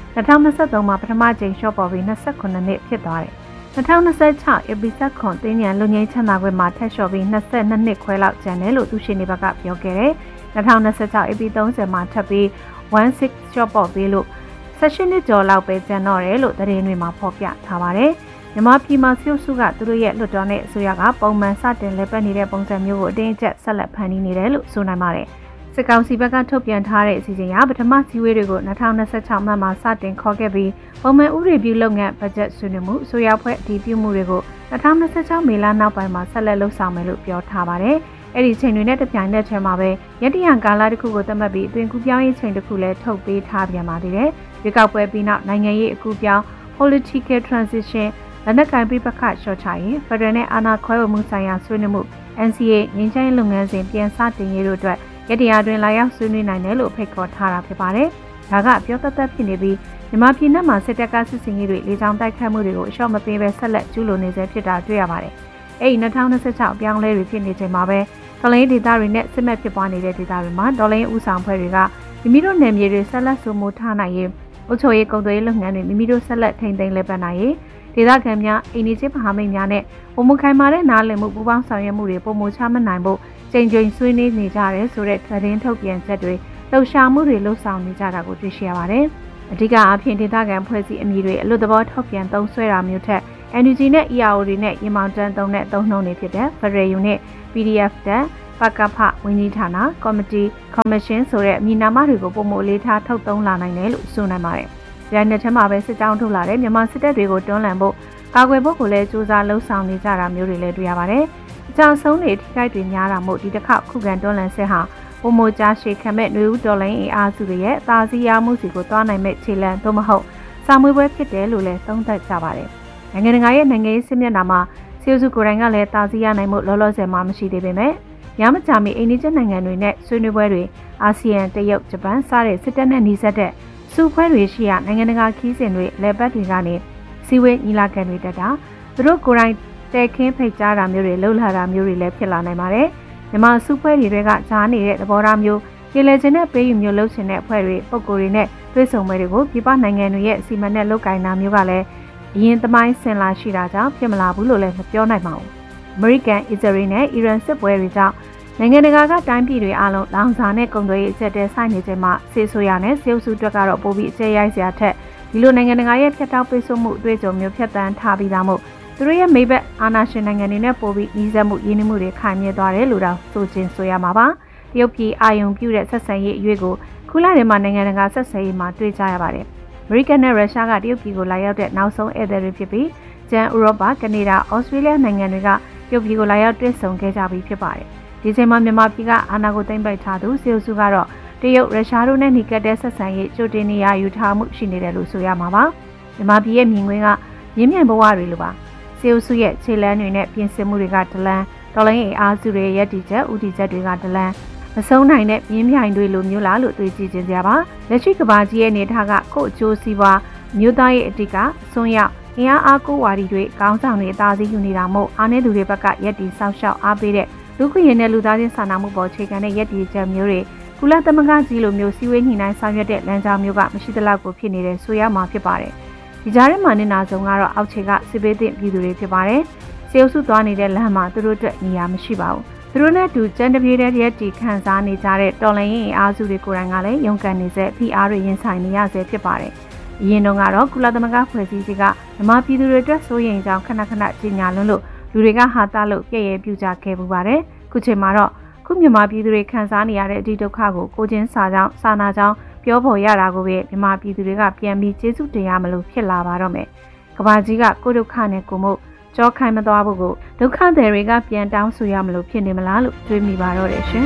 D: ၂၀၂၃မှာပထမကြိမ်ရှော့ပေါ်ပြီး၂၉နှစ်ဖြစ်သွားတယ်။၂၀၂၆ ဧပြီ၁၇တင်းညံလူငင်းချမ်းသာခွင့်မှာထက်လျှော့ပြီး၂၂နှစ်ခွဲလောက်ကျန်တယ်လို့သူရှိနေဘက်ကပြောခဲ့တယ်။၂၀၂၆ ဧပြီ၃၀မှာထပ်ပြီး၁၆ရှော့ပေါ်ပြီးလို့၁၈နှစ်ကျော်လောက်ပဲကျန်တော့တယ်လို့သတင်းတွေမှာဖော်ပြထားပါတယ်။မြန်မာပြည်မှာစစ်စုကသူတို့ရဲ့လွှတ်တော်နဲ့အစိုးရကပုံမှန်စတင်လည်ပတ်နေတဲ့ပုံစံမျိုးကိုအတင်းအကျပ်ဆက်လက်ဖန်တီးနေတယ်လို့ဆိုနိုင်ပါတယ်။စစ်ကောင်စီဘက်ကထုတ်ပြန်ထားတဲ့အစီအစဉ်အရပထမစည်းဝေးတွေကို၂၀၂၆မှမှာစတင်ခေါ်ခဲ့ပြီးပုံမှန်ဥပဒေပြုလုပ်ငန်းဘတ်ဂျက်ဆွေးနွေးမှုအစိုးရဖွဲ့အတည်ပြုမှုတွေကို၂၀၂၆မေလနောက်ပိုင်းမှာဆက်လက်လှုပ်ဆောင်မယ်လို့ပြောထားပါတယ်။အဲ့ဒီချိန်တွေနဲ့တပြိုင်နက်တည်းမှာပဲရတ္တရကာလတစ်ခုကိုသတ်မှတ်ပြီးအသွင်ကူးပြောင်းရေးချိန်တစ်ခုလည်းထုတ်ပေးထားပြန်ပါသေးတယ်။ရွေးကောက်ပွဲပြီးနောက်နိုင်ငံရေးအကူအပြောင်း political transition လက်နက်ကိုင်ပြပခရှော့ချရေးဖက်ဒရယ်နဲ့အာဏာခွဲဝေမှုဆိုင်ရာဆွေးနွေးမှု N C A ငြိမ်းချမ်းရေးလုပ်ငန်းစဉ်ပြန်စတင်ရေးတို့အတွက်ရတ္တရာတွင်လာရောက်ဆွေးနွေးနိုင်တယ်လို့ဖိတ်ခေါ်ထားတာဖြစ်ပါတယ်။ဒါကပြောသက်သက်ဖြစ်နေပြီးမြန်မာပြည်နယ်မှာစစ်တပ်ကစစ်စင်ရေးတွေလေကြောင်းတိုက်ခတ်မှုတွေကိုအလျှော့မပေးဘဲဆက်လက်ကျူးလွန်နေစေဖြစ်တာတွေ့ရပါတယ်။အဲဒီ၂၀၂၆အပြောင်းလဲတွေဖြစ်နေချိန်မှာပဲဒေါ်လာဒေတာတွေနဲ့စစ်မှတ်ဖြစ်ပွားနေတဲ့ဒေတာတွေမှာဒေါ်လာဦးဆောင်ဖွဲ့တွေကမိမိတို့နယ်မြေတွေဆက်လက်စိုးမိုးထားနိုင်ရေးအုပ်ချုပ်ရေးကုန်သွယ်ရေးလုပ်ငန်းတွေမိမိတို့ဆက်လက်ထိန်းသိမ်းလည်ပတ်နိုင်ရေးဒေသခံများအိန္ဒိချင်းမဟာမိတ်များနဲ့ပုံမခိုင်မာတဲ့နားလည်မှုပူးပေါင်းဆောင်ရွက်မှုတွေပုံမချမှတ်နိုင်ဖို့ချိန်ချိန်ဆွေးနွေးနေကြတယ်ဆိုတဲ့သတင်းထုတ်ပြန်ချက်တွေလှုပ်ရှားမှုတွေလှုပ်ဆောင်နေကြတာကိုတွေ့ရှိရပါတယ်။အဓိကအဖြစ်ဒေသခံဖွဲ့စည်းအမည်တွေအလွတ်သဘောထုတ်ပြန်သုံးစွဲတာမျိုးထက် N U G နဲ့ E R O တွေနဲ့ရေမောင်တန်းသုံးတဲ့သုံးနှုန်းတွေဖြစ်တဲ့ Federal Unit P D F တက်ပကဖဝန်ကြီးဌာန Committee Commission ဆိုတဲ့အမည်နာမတွေကိုပုံမလေးထားထုတ်သုံးလာနိုင်တယ်လို့ဆိုနိုင်ပါတယ်။ဒါနဲ့ထမှာပဲစစ်ကြောင်းထုတ်လာတဲ့မြန်မာစစ်တပ်တွေကိုတွန်းလှန်ဖို့ကာကွယ်ဖို့ကိုလည်းစူးစမ်းလှုံ့ဆော်နေကြတာမျိုးတွေလည်းတွေ့ရပါတယ်။အကြောင်းဆုံးတွေထိခိုက်တွေများတာမို့ဒီတစ်ခါခုခံတွန်းလှန်စစ်ဟာပုံမကြားရှေခံမဲ့နှွေဦးတော်လိုင်းအင်အားစုတွေရဲ့အသာစီးရမှုစီကိုတွားနိုင်မဲ့ခြေလှမ်းသို့မဟုတ်စာမွေးပွဲဖြစ်တယ်လို့လည်းသုံးသပ်ကြပါတယ်။နိုင်ငံတကာရဲ့နိုင်ငံရေးစစ်မျက်နှာမှာစီအိုစုကိုယ်တိုင်ကလည်းသာစီးရနိုင်မှုလောလောဆယ်မှမရှိသေးပေမဲ့ရမချမီအိန္ဒိယနိုင်ငံတွေနဲ့ဆွေးနွေးပွဲတွေအာဆီယံတရုတ်ဂျပန်စတဲ့စစ်တပ်နဲ့နှီးစပ်တဲ့စုဖွဲ့တွေရှိရာနိုင်ငံတကာခီးစဉ်တွေလက်ပတ်တွေကနေစီဝေးညီလာခံတွေတက်တာသူတို့ကိုယ်တိုင်တဲခင်းဖိတ်ကြားတာမျိုးတွေလှုပ်လာတာမျိုးတွေလည်းဖြစ်လာနိုင်ပါတယ်။မြန်မာစုဖွဲ့တွေကကြားနေတဲ့သဘောထားမျိုးပြည်လဲခြင်းနဲ့ပေးယူမျိုးလှုပ်ရှင်တဲ့အဖွဲ့တွေပုံကိုယ်တွေနဲ့တွဲဆုံပွဲတွေကိုပြည်ပနိုင်ငံတွေရဲ့အစီအမံနဲ့လုပ်ကိုင်တာမျိုးကလည်းအရင်သမိုင်းဆင်လာရှိတာကြောင့်ဖြစ်မလာဘူးလို့လည်းမပြောနိုင်ပါဘူး။ American, Israel နဲ့ Iran စစ်ပွဲတွေကြောင့်နိုင်ငံတကာကတိုင်းပြည်တွေအားလုံးလောင်စာနဲ့ကုန်သွယ်ရေးအကျပ်တဲဆိုင်နေချိန်မှာဆေးဆိုရနဲ့ဆေးဥစုအတွက်ကတော့ပိုပြီးအကျဲရိုက်စရာထက်ဒီလိုနိုင်ငံတကာရဲ့ဖျက်တောက်ပိတ်ဆို့မှုအတွေ့အကြုံမျိုးဖြတ်တန်းထားပြီးသားမို့သူတို့ရဲ့မိဘအာဏာရှင်နိုင်ငံတွေနဲ့ပိုပြီးဤစက်မှုရင်းနှီးမှုတွေခိုင်မြဲသွားတယ်လို့တော့ဆိုခြင်းဆိုရမှာပါတရုတ်ပြည်အာယုံပြုတဲ့ဆက်ဆံရေးအရွေးကိုခုလထဲမှာနိုင်ငံတကာဆက်ဆံရေးမှာတွေ့ကြရပါတယ်အမေရိကန်နဲ့ရုရှားကတရုတ်ပြည်ကိုလာရောက်တဲ့နောက်ဆုံးဧည့်သည်တွေဖြစ်ပြီးကျန်ဥရောပကနေဒါဩစတြေးလျနိုင်ငံတွေကတရုတ်ပြည်ကိုလာရောက်တွေ့ဆုံခဲ့ကြပြီးဖြစ်ပါတယ်ဒီချိန်မှာမြန်မာပြည်ကအာဏာကိုသိမ်းပိုက်ထားသူစီအိုစုကတော့တရုတ်ရုရှားတို့နဲ့နှိကပ်တဲ့ဆက်ဆံရေးကြိုတင်နေရယူထားမှုရှိနေတယ်လို့ဆိုရမှာပါမြန်မာပြည်ရဲ့မြင်ကွင်းကရင်းမြစ်ဘဝတွေလိုပါစီအိုစုရဲ့ခြေလမ်းတွေနဲ့ပြင်ဆင်မှုတွေကတလန်းဒေါ်လာရေးအားစုတွေရဲ့တည်ချက်ဥတီချက်တွေကတလန်းမဆုံးနိုင်တဲ့ပြင်းပြိုင်တွေလိုမျိုးလားလို့တွေးကြည့်ခြင်းကြပါလက်ရှိကဘာကြီးရဲ့နေထားကကို့အကျိုးစီးပွားမြို့သားရဲ့အတိတ်ကအစွန်းရောက်အင်အားအားကိုးဝါဒီတွေကောင်းဆောင်တွေအသာစီးယူနေတာမို့အားနည်းသူတွေဘက်ကရက်တီဆောက်ရှောက်အားပေးတဲ့လူခွင့်ရနဲ့လူသားချင်းစာနာမှုပေါ်ခြေခံတဲ့ရက်တီချက်မျိုးတွေကုလသမဂ္ဂကြီးလိုမျိုးစီဝေးညှိနှိုင်းဆောင်ရွက်တဲ့လမ်းကြောင်းမျိုးကမရှိသလောက်ကိုဖြစ်နေတဲ့ဆိုရမှာဖြစ်ပါတယ်ဒီကြားထဲမှာနေနာဆုံးကတော့အောက်ခြေကစစ်ပေးသင့်ပြည်သူတွေဖြစ်ပါတယ်စေအုပ်စုသွားနေတဲ့လမ်းမှာသူတို့အတွက်နေရာမရှိပါဘူးသူတို့နဲ့အတူကျန်းတပြေးတဲ့ရက်တီခံစားနေကြတဲ့တော်လှန်ရေးအင်အားစုတွေကိုယ်တိုင်ကလည်းရုန်းကန်နေစေဖိအားတွေရင်ဆိုင်နေရစေဖြစ်ပါတယ်အရင်တုန်းကတော့ကုလသမဂ္ဂဖွဲ့စည်းကြီးကမြန်မာပြည်သူတွေအတွက်စိုးရိမ်ကြောင်းခဏခဏကြီးညာလွန်းလို့လူတွေကဟာတာလို့ပြည့်ရဲပြူကြခဲ့ပူပါတယ်ခုချိန်မှာတော့ခုမြန်မာပြည်သူတွေခံစားနေရတဲ့အဒီဒုက္ခကိုကိုချင်းစာကြောင်းစာနာကြောင်းပြောဖို့ရတာကိုပဲမြန်မာပြည်သူတွေကပြန်ပြီးကျေးဇူးတင်ရမလို့ဖြစ်လာပါတော့မယ်ကဘာကြီးကကိုဒုက္ခနဲ့ကိုမို့ကြောခိုင်မသွားဖို့ကိုဒုက္ခသည်တွေကပြန်တောင်းဆိုရမလို့ဖြစ်နေမလားလို့တွေးမိပါတော့တယ်ရှင်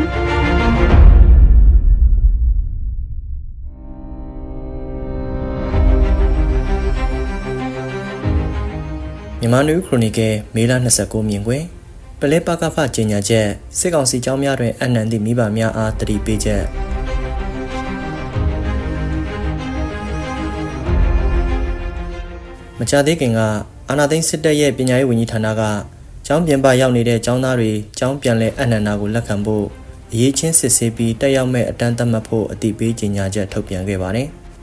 E: မြန်မာနွေခရိုနီကယ်မေလ၂၉မြင်ကွယ်ပလဲပကဖကြေညာချက်စစ်ကောင်စီကြောင်းများတွင်အနှံသည့်မိဘများအားတတိပေးချက်မကြသေးခင်ကအာဏာသိမ်းစစ်တပ်ရဲ့ပညာရေးဝန်ကြီးဌာနကကျောင်းပြင်ပရောက်နေတဲ့ကျောင်းသားတွေကျောင်းပြန်လည်အနှံတာကိုလက်ခံဖို့အရေးချင်းစစ်ဆေးပြီးတက်ရောက်မဲ့အတန်းသတ်မှတ်ဖို့အတိပေးကြေညာချက်ထုတ်ပြန်ခဲ့ပါတယ်။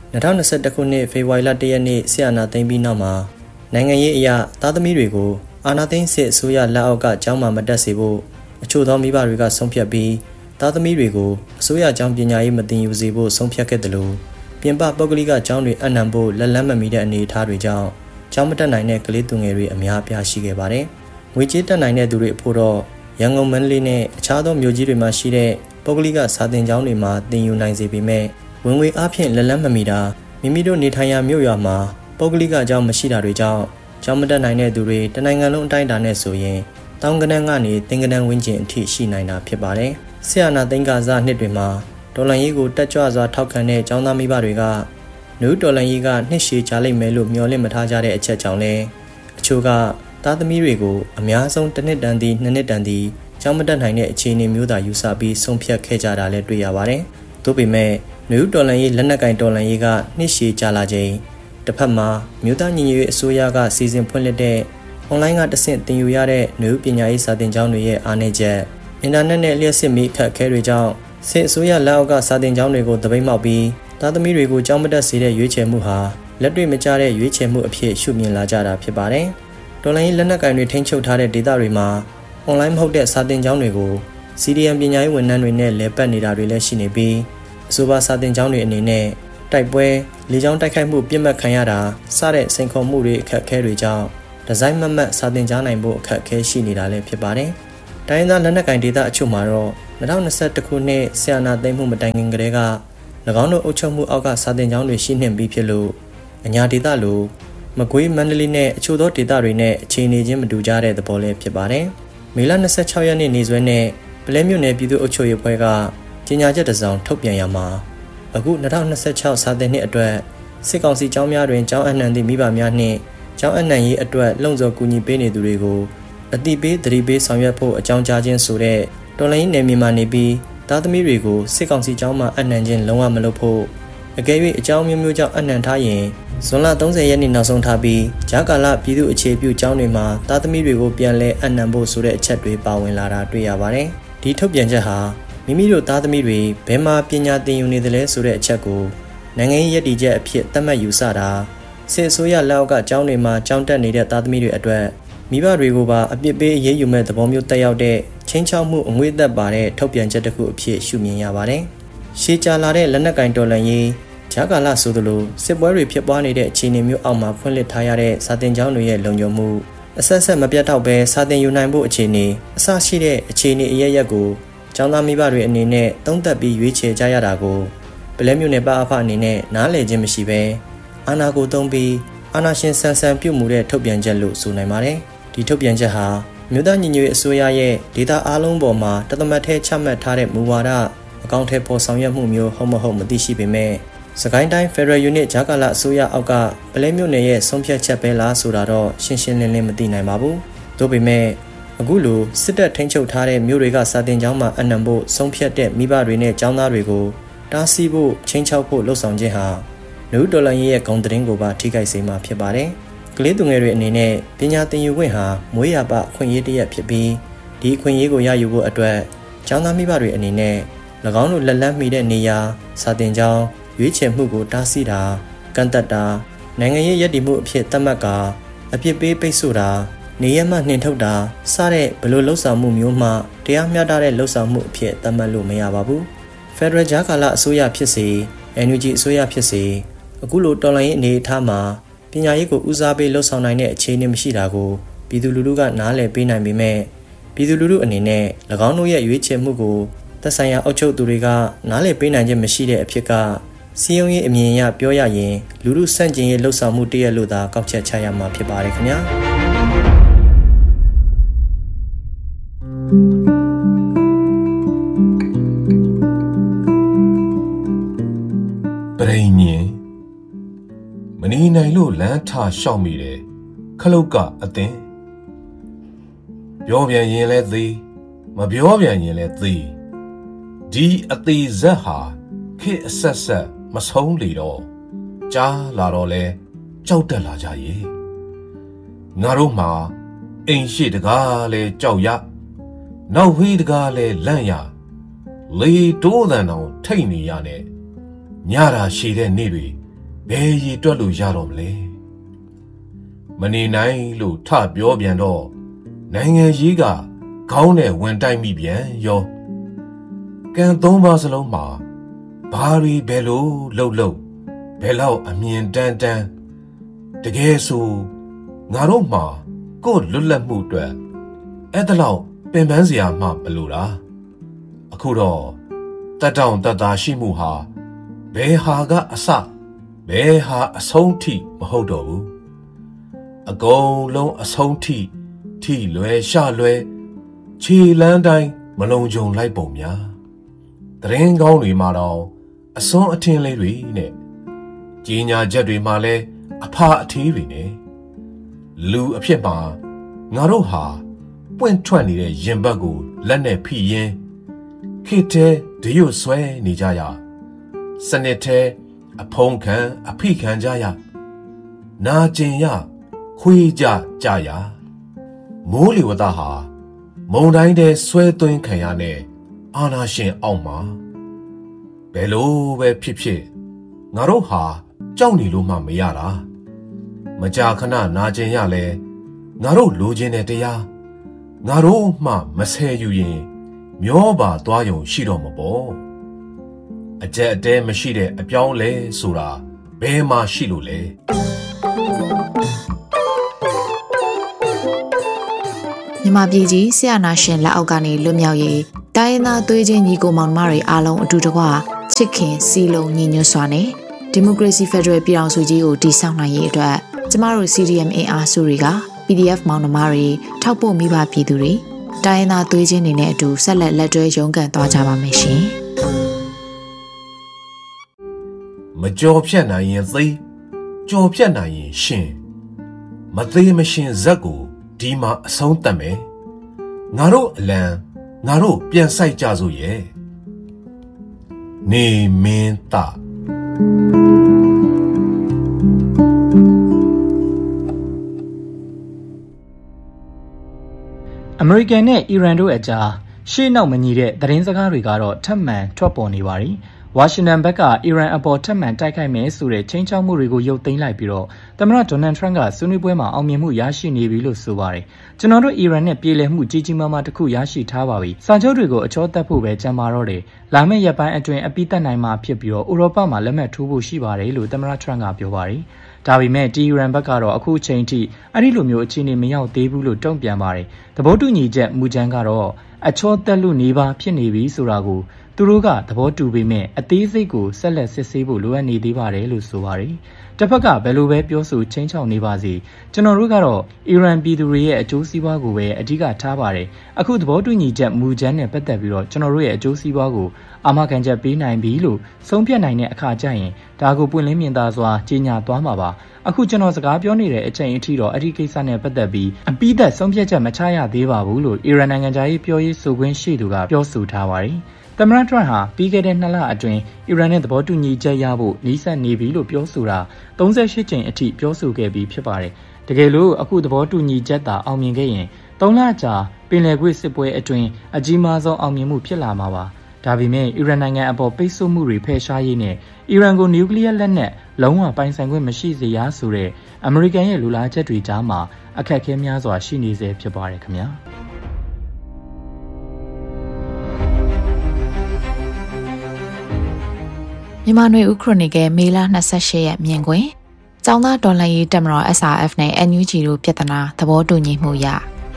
E: ၂၀၂၁ခုနှစ်ဖေဖော်ဝါရီလ၁ရက်နေ့ဆီယနာသိမ်းပြီးနောက်မှာနိုင်ငံရေးအရာသားသမီးတွေကိုအာဏာသိမ်းစစ်အစိုးရလက်အောက်ကကျောင်းမှာမတက်စေဖို့အချို့သောမိဘတွေကဆုံးဖြတ်ပြီးသားသမီးတွေကိုအစိုးရကျောင်းပညာရေးမသင်ယူစေဖို့ဆုံးဖြတ်ခဲ့တယ်လို့ပြင်ပပုဂ္ဂလိကကျောင်းတွေအနှံဖို့လက်လန်းမမီတဲ့အနေအထားတွေကြောင့်ကျောင်းမတက်နိုင်တဲ့ကလေးသူငယ်တွေအများအပြားရှိခဲ့ပါတယ်။ငွေကြေးတက်နိုင်တဲ့သူတွေအဖို့တော့ရန်ကုန်မန္တလေးနဲ့အခြားသောမြို့ကြီးတွေမှာရှိတဲ့ပုဂ္ဂလိကစာသင်ကျောင်းတွေမှာသင်ယူနိုင်စေပေမဲ့ဝင်ငွေအားဖြင့်လက်လန်းမမီတာမိမိတို့နေထိုင်ရာမြို့ရွာမှာပုဂ္ဂလိကကျောင်းမရှိတာတွေကြောင့်ကျောင်းမတက်နိုင်တဲ့သူတွေတနိုင်ငံလုံးအတိုင်းအတာနဲ့ဆိုရင်တောင်ကနန်းကနေတင်ကနန်းဝန်းကျင်အထိရှိနိုင်တာဖြစ်ပါတယ်။ဆီယနာသိန်းကစားနှစ်တွေမှာဒေါ်လာရေးကိုတက်ကြွစွာထောက်ခံတဲ့ကျောင်းသားမိဘတွေကနူးဒေါ်လာရေးကနှစ်ရှည်ကြာလိမ့်မယ်လို့မျှော်လင့်မထားကြတဲ့အချက်ကြောင့်လဲအချို့ကသားသမီးတွေကိုအများဆုံးတစ်နှစ်တန်သည်နှစ်နှစ်တန်သည်ကျောင်းမတက်နိုင်တဲ့အခြေအနေမျိုးသာယူဆပြီးဆုံးဖြတ်ခဲ့ကြတာလည်းတွေ့ရပါတယ်။သို့ပေမဲ့နယူးဒေါ်လာရေးလက်နက်ကင်ဒေါ်လာရေးကနှစ်ရှည်ကြာလာချိန်တစ်ဖက်မှာမြို့သားညီညွတ်ရေးအစိုးရကစီစဉ်ဖွင့်လှစ်တဲ့အွန်လိုင်းကတဆင့်သင်ယူရတဲ့နယူးပညာရေးစာသင်ကျောင်းတွေရဲ့အားနည်းချက်အင်တာနက်နဲ့လျှက်စစ်မီအခက်အခဲတွေကြောင့်စစ်အစိုးရလက်အောက်ကစာသင်ကျောင်းတွေကိုတပိတ်မှောက်ပြီးသားသမီးတွေကိုကျောင်းမတက်စေတဲ့ရွေးချယ်မှုဟာလက်တွေ့မကျတဲ့ရွေးချယ်မှုအဖြစ်ရှုမြင်လာကြတာဖြစ်ပါတယ်။ဒေါ်လာရေးလက်နက်ကင်တွေထိန်းချုပ်ထားတဲ့ဒေသတွေမှာအွန်လိုင်းမဟုတ်တဲ့စာသင်ကျောင်းတွေကို စီ ဒီ အမ် ပညာရေးဝန်ထမ်းတွေနဲ့လဲပတ်နေတာတွေလည်းရှိနေပြီးအဆိုပါစာသင်ကျောင်းတွေအနေနဲ့တိုက်ပွဲလေကြောင်းတိုက်ခိုက်မှုပြစ်မှတ်ခံရတာစတဲ့စိန်ခေါ်မှုတွေအခက်အခဲတွေကြောင့်ဒီဇိုင်းမမတ်စာသင်ကြားနိုင်ဖို့အခက်အခဲရှိနေတာလည်းဖြစ်ပါတယ်။တိုင်းရင်းသားလက်နက်ကင်ဒေသအချို့မှာတော့၂၀၂၁ခုနှစ်ဆီယနာသိမ်းမှုမတိုင်ခင်ကတည်းက၎င်းတို့အုပ်ချုပ်မှုအောက်ကစာသင်ကျောင်းတွေရှိနှင့်ပြီးဖြစ်လို့အညာဒေသလိုမကွေးမန္တလေးနဲ့အချို့သောဒေသတွေနဲ့အခြေအနေချင်းမတူကြတဲ့သဘောလည်းဖြစ်ပါတယ်။မေလ၂၆ရက်နေ့နေ့စွဲနဲ့ပလဲမြို့နယ်ပြည်သူ့အုပ်ချုပ်ရေးအဖွဲ့ကကြေညာချက်တစ်စောင်ထုတ်ပြန်ရမှာအခု၂၀၂၆စာသင်နှစ်အတွက်စစ်ကောင်စီကျောင်းများတွင်ကျောင်းအနှံသည့်မိဘများနှင့်ကျောင်းအနှံရေးအတွက်လုံခြုံကူညီပေးနေသူတွေကိုအတိပေးသတိပေးဆောင်ရွက်ဖို့အကြောင်းကြားခြင်းဆိုတဲ့တော်လိုင်းနယ်မြေမှာနေပြီးသားသမီးတွေကိုစစ်ကောင်စီကျောင်းမှာအနှံခြင်းလုံးဝမလုပ်ဖို့အကယ်၍အကြောင်းမျိုးမျိုးကြောင့်အနှံထားရင်ဇွန်လ၃၀ရက်နေ့နောက်ဆုံးထားပြီးဂျာကာလပြည်သူ့အခြေပြုကျောင်းတွေမှာသားသမီးတွေကိုပြန်လဲအနှံဖို့ဆိုတဲ့အချက်တွေပါဝင်လာတာတွေ့ရပါတယ်။ဒီထုတ်ပြန်ချက်ဟာမိမိတို့သားသမီးတွေဘယ်မှာပညာသင်ယူနေသလဲဆိုတဲ့အချက်ကိုနိုင်ငံရေးရည်တည်ချက်အဖြစ်သတ်မှတ်ယူဆတာစစ်အစိုးရလက်အောက်ကကျောင်းတွေမှာကျောင်းတက်နေတဲ့သားသမီးတွေအတွက်မိဘတွေကိုပါအပြစ်ပေးအရေးယူမဲ့သဘောမျိုးတက်ရောက်တဲ့ချင်းချောက်မှုအငွေ့သက်ပါတဲ့ထုတ်ပြန်ချက်တစ်ခုအဖြစ်ရှုမြင်ရပါတယ်။ရှေးကြာလာတဲ့လက်နက်ကင်တော်လှန်ရေးဂျာကာလဆိုသလိုစစ်ပွဲတွေဖြစ်ပွားနေတဲ့အခြေအနေမျိုးအောက်မှာဖွင့်လှစ်ထားရတဲ့စာသင်ကျောင်းတွေရဲ့လုံခြုံမှုအဆက်ဆက်မပြတ်တော့ဘဲစာသင်ယူနိုင်ဖို့အခြေအနေအစရှိတဲ့အခြေအနေအရရက်ကိုကျောင်းသားမိဘတွေအနေနဲ့သုံးသပ်ပြီးရွေးချယ်ကြရတာကိုပလဲမြို့နယ်ပအဖအနေနဲ့နားလည်ခြင်းမရှိဘဲအာဏာကိုသုံးပြီးအာဏာရှင်ဆန်ဆန်ပြုတ်မှုတဲ့ထုတ်ပြန်ချက်လို့ဆိုနိုင်ပါတယ်။ဒီထုတ်ပြန်ချက်ဟာမြို့သားညီညွတ်ရေးအစိုးရရဲ့ဒေသအားလုံးပေါ်မှာတသမတ်ထဲချမှတ်ထားတဲ့မူဝါဒအကောင့်ထဲပေါ်ဆောင်ရွက်မှုမျိုးဟုတ်မဟုတ်မသိရှိပေမဲ့စကိုင်းတိုင်း Federal Unit ဂျာကာလအစိုးရအောက်ကပလဲမြို့နယ်ရဲ့ဆုံးဖြတ်ချက်ပဲလားဆိုတာတော့ရှင်းရှင်းလင်းလင်းမသိနိုင်ပါဘူး။သို့ပေမဲ့အခုလိုစစ်တပ်ထိန်းချုပ်ထားတဲ့မြို့တွေကစာတင်ကျောင်းမှာအနှံဖို့ဆုံးဖြတ်တဲ့မိဘတွေနဲ့ကျောင်းသားတွေကိုတားဆီးဖို့ချင်းချောက်ဖို့လှုံ့ဆော်ခြင်းဟာနယူးဒေါ်လာရေးရဲ့ဂုဏ်သတင်းကိုပါထိခိုက်စေမှာဖြစ်ပါတယ်။ကလေးသူငယ်တွေအနေနဲ့ပညာသင်ယူခွင့်ဟာမွေးရပအခွင့်အရေးတစ်ရပ်ဖြစ်ပြီးဒီအခွင့်အရေးကိုရယူဖို့အတွက်ကျောင်းသားမိဘတွေအနေနဲ့၎င်းတို့လက်လန်းမီတဲ့နေရာစာတင်ကျောင်းရွေးချယ်မှုကိုတားဆီးတာကန့်သက်တာနိုင်ငံရေးရည်တည်မှုအဖြစ်သတ်မှတ်ကာအပြစ်ပေးပိတ်ဆို့တာနေရမှနှင်ထုတ်တာစတဲ့ဘလို့လှုပ်ဆောင်မှုမျိုးမှတရားမျှတတဲ့လှုပ်ဆောင်မှုအဖြစ်သတ်မှတ်လို့မရပါဘူး။ Federal ဂျာကာလအစိုးရဖြစ်စေ အန် ယူ ဂျီ အစိုးရဖြစ်စေအခုလိုတော်လှန်ရေးအနေအထားမှာပညာရေးကိုဦးစားပေးလှုပ်ဆောင်နိုင်တဲ့အခြေအနေမရှိတာကိုပြည်သူလူထုကနားလည်ပေးနိုင်ပေမဲ့ပြည်သူလူထုအနေနဲ့၎င်းတို့ရဲ့ရွေးချယ်မှုကိုသက်ဆိုင်ရာအုပ်ချုပ်သူတွေကနားလည်ပေးနိုင်ခြင်းမရှိတဲ့အဖြစ်ကစီယုံရေးအမြင်အရပြောရရင်လူထုစန့်ကျင်ရေးလှုပ်ဆောင်မှုတရက်လို့သာကောက်ချက်ချရမှာဖြစ်ပါတယ်ခင်ဗျာ
C: ပရိညင်မနေနိုင်လို့လမ်းထရှောက်မိတယ်ခလုတ်ကအသင်ပြောပြန်ရင်လဲသေးမပြောပြန်ရင်လဲသေးဒီအသေးဇက်ဟာခေအဆက်ဆက်မဆုံးလေတော့ကြားလာတော့လဲကြောက်တက်လာကြရဲ့ငါတို့မှာအိမ်ရှိတကားလဲကြောက်ရနောက်ဝေးတကားလဲလန့်ရလေတိုးတန်အောင်ထိတ်နေရနဲ့ညတာရှည်တဲ့နေ့တွေဘယ်ရည်တွက်လို့ရတော့မလဲမနေနိုင်လို့ထပြောပြန်တော့နိုင်ငံရေးကခေါင်းနဲ့ဝင်တိုက်မိပြန်ရောကံသုံးပါးစလုံးမှာဘာရီဘယ်လိုလှုပ်လှုပ်ဘယ်လောက်အမြင်တန်းတန်းတကယ်ဆိုငါတို့မှာကိုယ်လွတ်လပ်မှုအတွက်အဲ့ဒါလောက်ပင်ပန်းစရာမှမလိုတာအခုတော့တတ်တောင့်တတ်တာရှိမှုဟာဘယ်ဟာကအစဘယ်ဟာအဆုံးထိမဟုတ်တော့ဘူးအကုန်လုံးအဆုံးထိထိလွယ်ရှလွယ်ခြေလန်းတိုင်းမလုံခြုံလိုက်ပုံများတရင်ကောင်းတွေမှာတော့အစွန်းအထင်းလေးတွေနဲ့ကြီးညာချက်တွေမှာလဲအဖာအထီးတွေနဲ့လူအဖြစ်မှာငါတို့ဟာပွင့်ထွက်နေတဲ့ရင်ဘတ်ကိုလက်နဲ့ဖိရင်းခိတဲ့ဒီရွဆွဲနေကြရစနစ်ထဲအဖုံးခံအဖိခံကြရနာကျင်ရခွေးကြကြရမိုးလေဝသဟာမုန်တိုင်းတဲ့ဆွဲသွင်းခံရတဲ့အာနာရှင်အောက်မှာဘယ်လိုပဲဖြစ်ဖြစ်ငါတို့ဟာကြောက်နေလို့မှမရတာမကြာခဏနာကျင်ရလဲငါတို့လိုချင်တဲ့တရားငါတို့မှမဆဲယူရင်မျောပါသွားယုံရှိတော့မပေါ့အကြက်အတဲမရှိတဲ့အပြောင်းလဲဆိုတာဘယ်မှာရှိလို့လဲ
A: မြန်မာပြည်ကြီးဆရာနာရှင်လက်အောက်ကနေလွတ်မြောက်ရေးတိုင်းရင်းသားသွေးချင်းညီကိုမောင်နှမတွေအားလုံးအတူတကွချစ်ခင်စီလုံးညီညွတ်စွာနဲ့ဒီမိုကရေစီဖက်ဒရယ်ပြည်ထောင်စုကြီးကိုတည်ဆောက်နိုင်ရေးအတွက်ကျမတို့ စီ ဒီ အမ် အင်အားစုတွေက ပီ ဒီ အက်ဖ် မောင်နှမတွေထောက်ပို့မိဘပြည်သူတွေတိုင်းရင်းသားသွေးချင်းတွေနဲ့အတူဆက်လက်လက်တွဲရုန်းကန်သွားကြပါမယ်ရှင်
C: မကြော်ဖြတ်နိုင်ရင်သိကြော်ဖြတ်နိုင်ရင်ရှင်မသေးမရှင်ဇက်ကိုဒီမှာအဆုံးသတ်မယ်ငါတို့အလံငါတို့ပြန်ဆိုင်ကြစို့ရဲ့နေမင်းသား
F: အမေရိကန်နဲ့အီရန်တို့အကြားရှေ့နောက်မညီတဲ့သတင်းစကားတွေကတော့ထပ်မံထွက်ပေါ်နေပါပြီ။ဝါရှင်တန်ဘက်ကအီရန်အပေါ်ထပ်မံတိုက်ခိုက်မယ်ဆိုတဲ့ချိန်ချောက်မှုတွေကိုရုပ်သိမ်းလိုက်ပြီးတော့သမ္မတဒေါ်နယ်ထရန့်ကဆွေးနွေးပွဲမှာအောင်မြင်မှုရရှိနေပြီလို့ဆိုပါတယ်။ကျွန်တော်တို့အီရန်နဲ့ပြေလည်မှုကြီးကြီးမားမားတစ်ခုရရှိထားပါပြီ။စာချုပ်တွေကိုအချောတက်ဖို့ပဲကြံပါတော့တယ်။လာမယ့်ရက်ပိုင်းအတွင်းအပိသက်နိုင်မှာဖြစ်ပြီးတော့ဥရောပမှာလက်မှတ်ထိုးဖို့ရှိပါတယ်လို့သမ္မတထရန့်ကပြောပါတယ်။ဒါပေမဲ့တီအီရန်ဘက်ကတော့အခုချိန်ထိအဲ့ဒီလိုမျိုးအခြေအနေမရောက်သေးဘူးလို့တုံ့ပြန်ပါတယ်။သဘောတူညီချက်မူကြမ်းကတော့အချောတက်လို့နေပါဖြစ်နေပြီဆိုတာကိုသူတို့ကသဘောတူပေမဲ့အသေးစိတ်ကိုဆက်လက်စစ်ဆေးဖို့လိုအပ်နေသေးပါတယ်လို့ဆိုပါတယ်။တစ်ဖက်ကဘယ်လိုပဲပြောဆိုချင်းချောက်နေပါစေကျွန်တော်တို့ကတော့အီရန်ပြည်သူတွေရဲ့အကျိုးစီးပွားကိုပဲအဓိကထားပါတယ်။အခုသဘောတူညီချက်မူကြမ်းနဲ့ပတ်သက်ပြီးတော့ကျွန်တော်တို့ရဲ့အကျိုးစီးပွားကိုအာမခံချက်ပေးနိုင်ပြီလို့ဆုံးဖြတ်နိုင်တဲ့အခါကျရင်ဒါကိုပွင့်လင်းမြင်သာစွာကြီးညာသွားမှာပါ။အခုကျွန်တော်စကားပြောနေတဲ့အချိန်အထိတော့အဲ့ဒီကိစ္စနဲ့ပတ်သက်ပြီးအပိသက်ဆုံးဖြတ်ချက်မချရသေးပါဘူးလို့အီရန်နိုင်ငံသားရေးပြောရေးဆိုခွင့်ရှိသူကပြောဆိုထားပါတယ်။သမ္မတထရန့်ဟာပြီးခဲ့တဲ့နှစ်လအတွင်းအီရန်နဲ့သဘောတူညီချက်ရဖို့နှီးစပ်နေပြီလို့ပြောဆိုတာသုံးဆယ့်ရှစ်ကြိမ်အထိပြောဆိုခဲ့ပြီးဖြစ်ပါတယ်။တကယ်လို့အခုသဘောတူညီချက်သာအောင်မြင်ခဲ့ရင်သုံးလကြာပင်လယ်ကွေ့စစ်ပွဲအတွင်းအကြီးမားဆုံးအောင်မြင်မှုဖြစ်လာမှာပါ။ဒါပေမဲ့အီရန်နိုင်ငံအပေါ်ပိတ်ဆို့မှုတွေဖယ်ရှားရေးနဲ့အီရန်ကိုနျူကလ িয়ার လက်နက်လုံးဝပိုင်ဆိုင်ခွင့်မရှိစေရဆိုတဲ့အမေရိကန်ရဲ့လူလားချက်တွေကြားမှာအခက်အခဲများစွာရှိနေစေဖြစ်ပါတယ်ခင်ဗျာ။
A: မြန်မာနွေဦးခရိုနီကယ်မေလ၂၈ရက်မြင်ကွင်းကျောင်းသားတော်လှန်ရေးတပ်မတော် အက်စ် အာ အက်ဖ် နဲ့ အန် ယူ ဂျီ တို့ပြဿနာသဘောတူညီမှုရ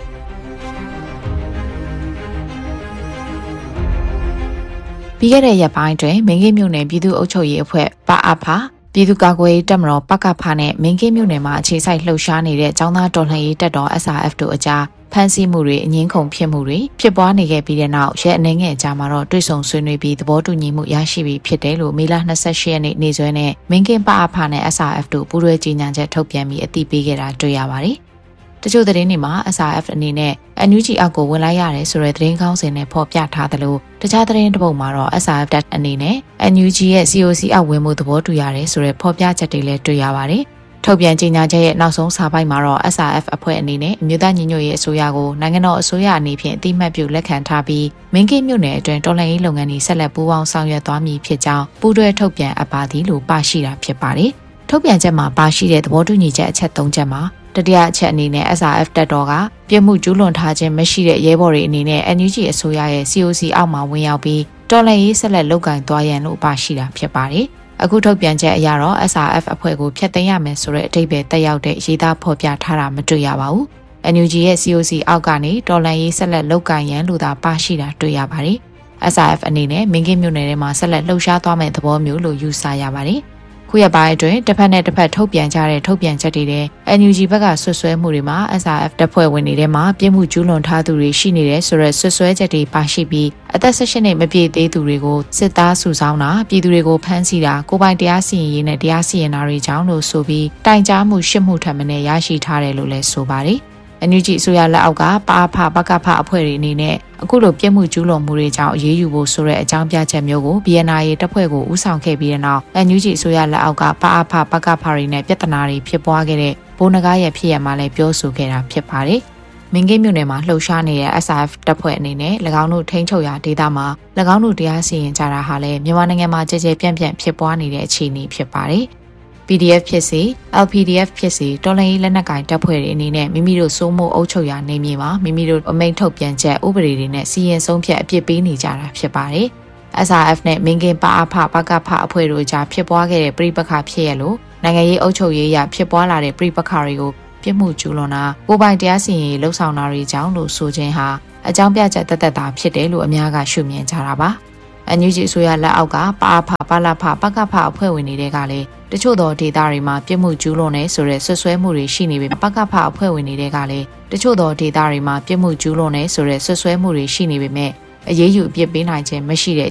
A: ပြီးခဲ့တဲ့ရက်ပိုင်းတွင်မင်းကင်းမြို့နယ်ပြည်သူ့အုပ်ချုပ်ရေးအဖွဲ့ပအဖပြည်သူ့ကာကွယ်ရေးတပ်မတော်ပကဖနဲ့မင်းကင်းမြို့နယ်မှာအခြေစိုက်လှုပ်ရှားနေတဲ့ကျောင်းသားတော်လှန်ရေးတပ်တော် အက်စ် အာ အက်ဖ် တို့အကြားဖမ်းဆီးမှုတွေအငင်းခုန်ဖြစ်မှုတွေဖြစ်ပွားနေခဲ့ပြီးတဲ့နောက်ရက်အနည်းငယ်ကြာမှာတော့တွေ့ဆုံဆွေးနွေးပြီးသဘောတူညီမှုရရှိပြီးဖြစ်တယ်လို့မေလ၂၈ရက်နေ့နေ့စွဲနဲ့မင်းကင်းပအဖနဲ့ အက်စ် အာ အက်ဖ် တို့ပူးတွဲကြေညာချက်ထုတ်ပြန်ပြီးအသိပေးခဲ့တာတွေ့ရပါတယ်။တချို့သတင်းတွေမှာ အက်စ် အာ အက်ဖ် အနေနဲ့ အန် ယူ ဂျီ အောက်ကိုဝင်လိုက်ရတယ်ဆိုတဲ့သတင်းကောင်းစင်နဲ့ဖော်ပြထားသလိုတခြားသတင်းတစ်ပုဒ်မှာတော့ အက်စ် အာ အက်ဖ် တပ်အနေနဲ့ အန် ယူ ဂျီ ရဲ့ စီ အို စီ အောက်ဝင်မှုသဘောတူရတယ်ဆိုတဲ့ဖော်ပြချက်တွေလည်းတွေ့ရပါတယ်။ထုတ်ပြန်ကြေညာချက်ရဲ့နောက်ဆုံးစာပိုက်မှာတော့ အက်စ် အာ အက်ဖ် အဖွဲ့အနေနဲ့အမျိုးသားညီညွတ်ရေးအစိုးရကိုနိုင်ငံတော်အစိုးရအနေဖြင့်အတိအမှတ်ပြုလက်ခံထားပြီးမင်းကင်းမြို့နယ်အတွင်းတော်လှန်ရေးလုပ်ငန်းတွေဆက်လက်ပူးပေါင်းဆောင်ရွက်သွားမည်ဖြစ်ကြောင်းပူးတွဲထုတ်ပြန်အပ်ပါသည်လို့ပါရှိတာဖြစ်ပါတယ်။ထုတ်ပြန်ချက်မှာပါရှိတဲ့သဘောတူညီချက်အချက်၃ချက်မှာတတိယအချက်အနေနဲ့ S R F တပ်တော်ကပြစ်မှုကျူးလွန်ထားခြင်းမရှိတဲ့ရဲဘော်တွေအနေနဲ့ N U G အစိုးရရဲ့ C O C အောက်မှာဝင်ရောက်ပြီးတော်လှန်ရေးဆက်လက်လုပ်ကိုင်သွားရန်လို့ပါရှိတာဖြစ်ပါတယ်။အခုထုတ်ပြန်ချက်အရတော့ S R F အဖွဲ့ကိုဖျက်သိမ်းရမယ်ဆိုတဲ့အဓိပ္ပာယ်တက်ရောက်တဲ့ရေးသားဖော်ပြထားတာမတွေ့ရပါဘူး။ N U G ရဲ့ C O C အောက်ကနေတော်လှန်ရေးဆက်လက်လုပ်ကိုင်ရန်လို့သာပါရှိတာတွေ့ရပါတယ်။ S R F အနေနဲ့မင်းကင်းမြို့နယ်ထဲမှာဆက်လက်လှုပ်ရှားသွားမယ့်သဘောမျိုးလို့ယူဆရပါတယ်။ခုရပိုင်းအတွင်းတစ်ဖက်နဲ့တစ်ဖက်ထုတ်ပြန်ကြတဲ့ထုတ်ပြန်ချက်တွေနဲ့ N U G ဘက်ကဆွဆွဲမှုတွေမှာ S R F တပ်ဖွဲ့ဝင်တွေထဲမှာပြစ်မှုကျူးလွန်ထားသူတွေရှိနေတယ်ဆိုတဲ့ဆွဆွဲချက်တွေပါရှိပြီးအသက်၁၈နှစ်မပြည့်သေးသူတွေကိုစစ်သားစုဆောင်းတာပြည်သူတွေကိုဖမ်းဆီးတာကိုပိုင်တရားစီရင်ရေးနဲ့တရားစီရင်တာတွေကြောင့်လို့ဆိုပြီးတိုင်ကြားမှုရှစ်မှုထပ်မံရရှိထားတယ်လို့လည်းဆိုပါတယ်။ N U G အစိုးရလက်အောက်ကပါအဖပကဖအဖွဲ့တွေအနေနဲ့အခုလိုပြစ်မှုကျူးလွန်မှုတွေကြောင့်အရေးယူဖို့ဆိုတဲ့အကြောင်းပြချက်မျိုးကို B N I တပ်ဖွဲ့ကိုဦးဆောင်ခဲ့ပြီးတဲ့နောက် N U G အစိုးရလက်အောက်ကပါအဖပကဖတွေနဲ့ပြဿနာတွေဖြစ်ပွားခဲ့တဲ့ဘိုးနဂါရဲ့ဖြစ်ရမှာလည်းပြောဆိုခဲ့တာဖြစ်ပါတယ်။မင်းကင်းမြို့နယ်မှာလှုပ်ရှားနေတဲ့ S R F တပ်ဖွဲ့အနေနဲ့၎င်းတို့ထိန်းချုပ်ရာဒေသမှာ၎င်းတို့တရားစီရင်ကြတာဟာလည်းမြန်မာနိုင်ငံမှာကြဲကြဲပြန့်ပြန့်ဖြစ်ပွားနေတဲ့အခြေအနေဖြစ်ပါတယ်။ P D F ဖြစ်စေ L P D F ဖြစ်စေတော်လှန်ရေးလက်နက်ကိုင်တပ်ဖွဲ့တွေအနေနဲ့မိမိတို့စိုးမိုးအုပ်ချုပ်ရာနေမြေမှာမိမိတို့အမိန့်ထုတ်ပြန်ချက်ဥပဒေတွေနဲ့စီရင်ဆုံးဖြတ်အပြစ်ပေးနေကြတာဖြစ်ပါတယ်။ S R F နဲ့မင်းကင်းပါအဖပကဖအဖွဲ့တို့ကြားဖြစ်ပွားခဲ့တဲ့ပြိပခါဖြစ်ရလို့နိုင်ငံရေးအုပ်ချုပ်ရေးအရဖြစ်ပွားလာတဲ့ပြိပခါတွေကိုပြစ်မှုကျူးလွန်တာကိုပိုင်တရားစီရင်ရေးလှုပ်ဆောင်တာတွေကြောင့်လို့ဆိုခြင်းဟာအကြောင်းပြချက်တသက်တာဖြစ်တယ်လို့အများကရှုမြင်ကြတာပါ။ N U G အစိုးရလက်အောက်ကပါအဖပလဖပကဖအဖွဲ့ဝင်တွေကလည်းတချို့သောဒေသတွေမှာပြစ်မှုကျူးလွန်နေဆိုတဲ့ဆွဆွဲမှုတွေရှိနေပြီပကဖအဖွဲ့ဝင်တွေကလည်းတချို့သောဒေသတွေမှာပြစ်မှုကျူးလွန်နေဆိုတဲ့ဆွဆွဲမှုတွေရှိနေပေမဲ့အရေးယူအပြစ်ပေးနိုင်ခြင်းမရှိတဲ့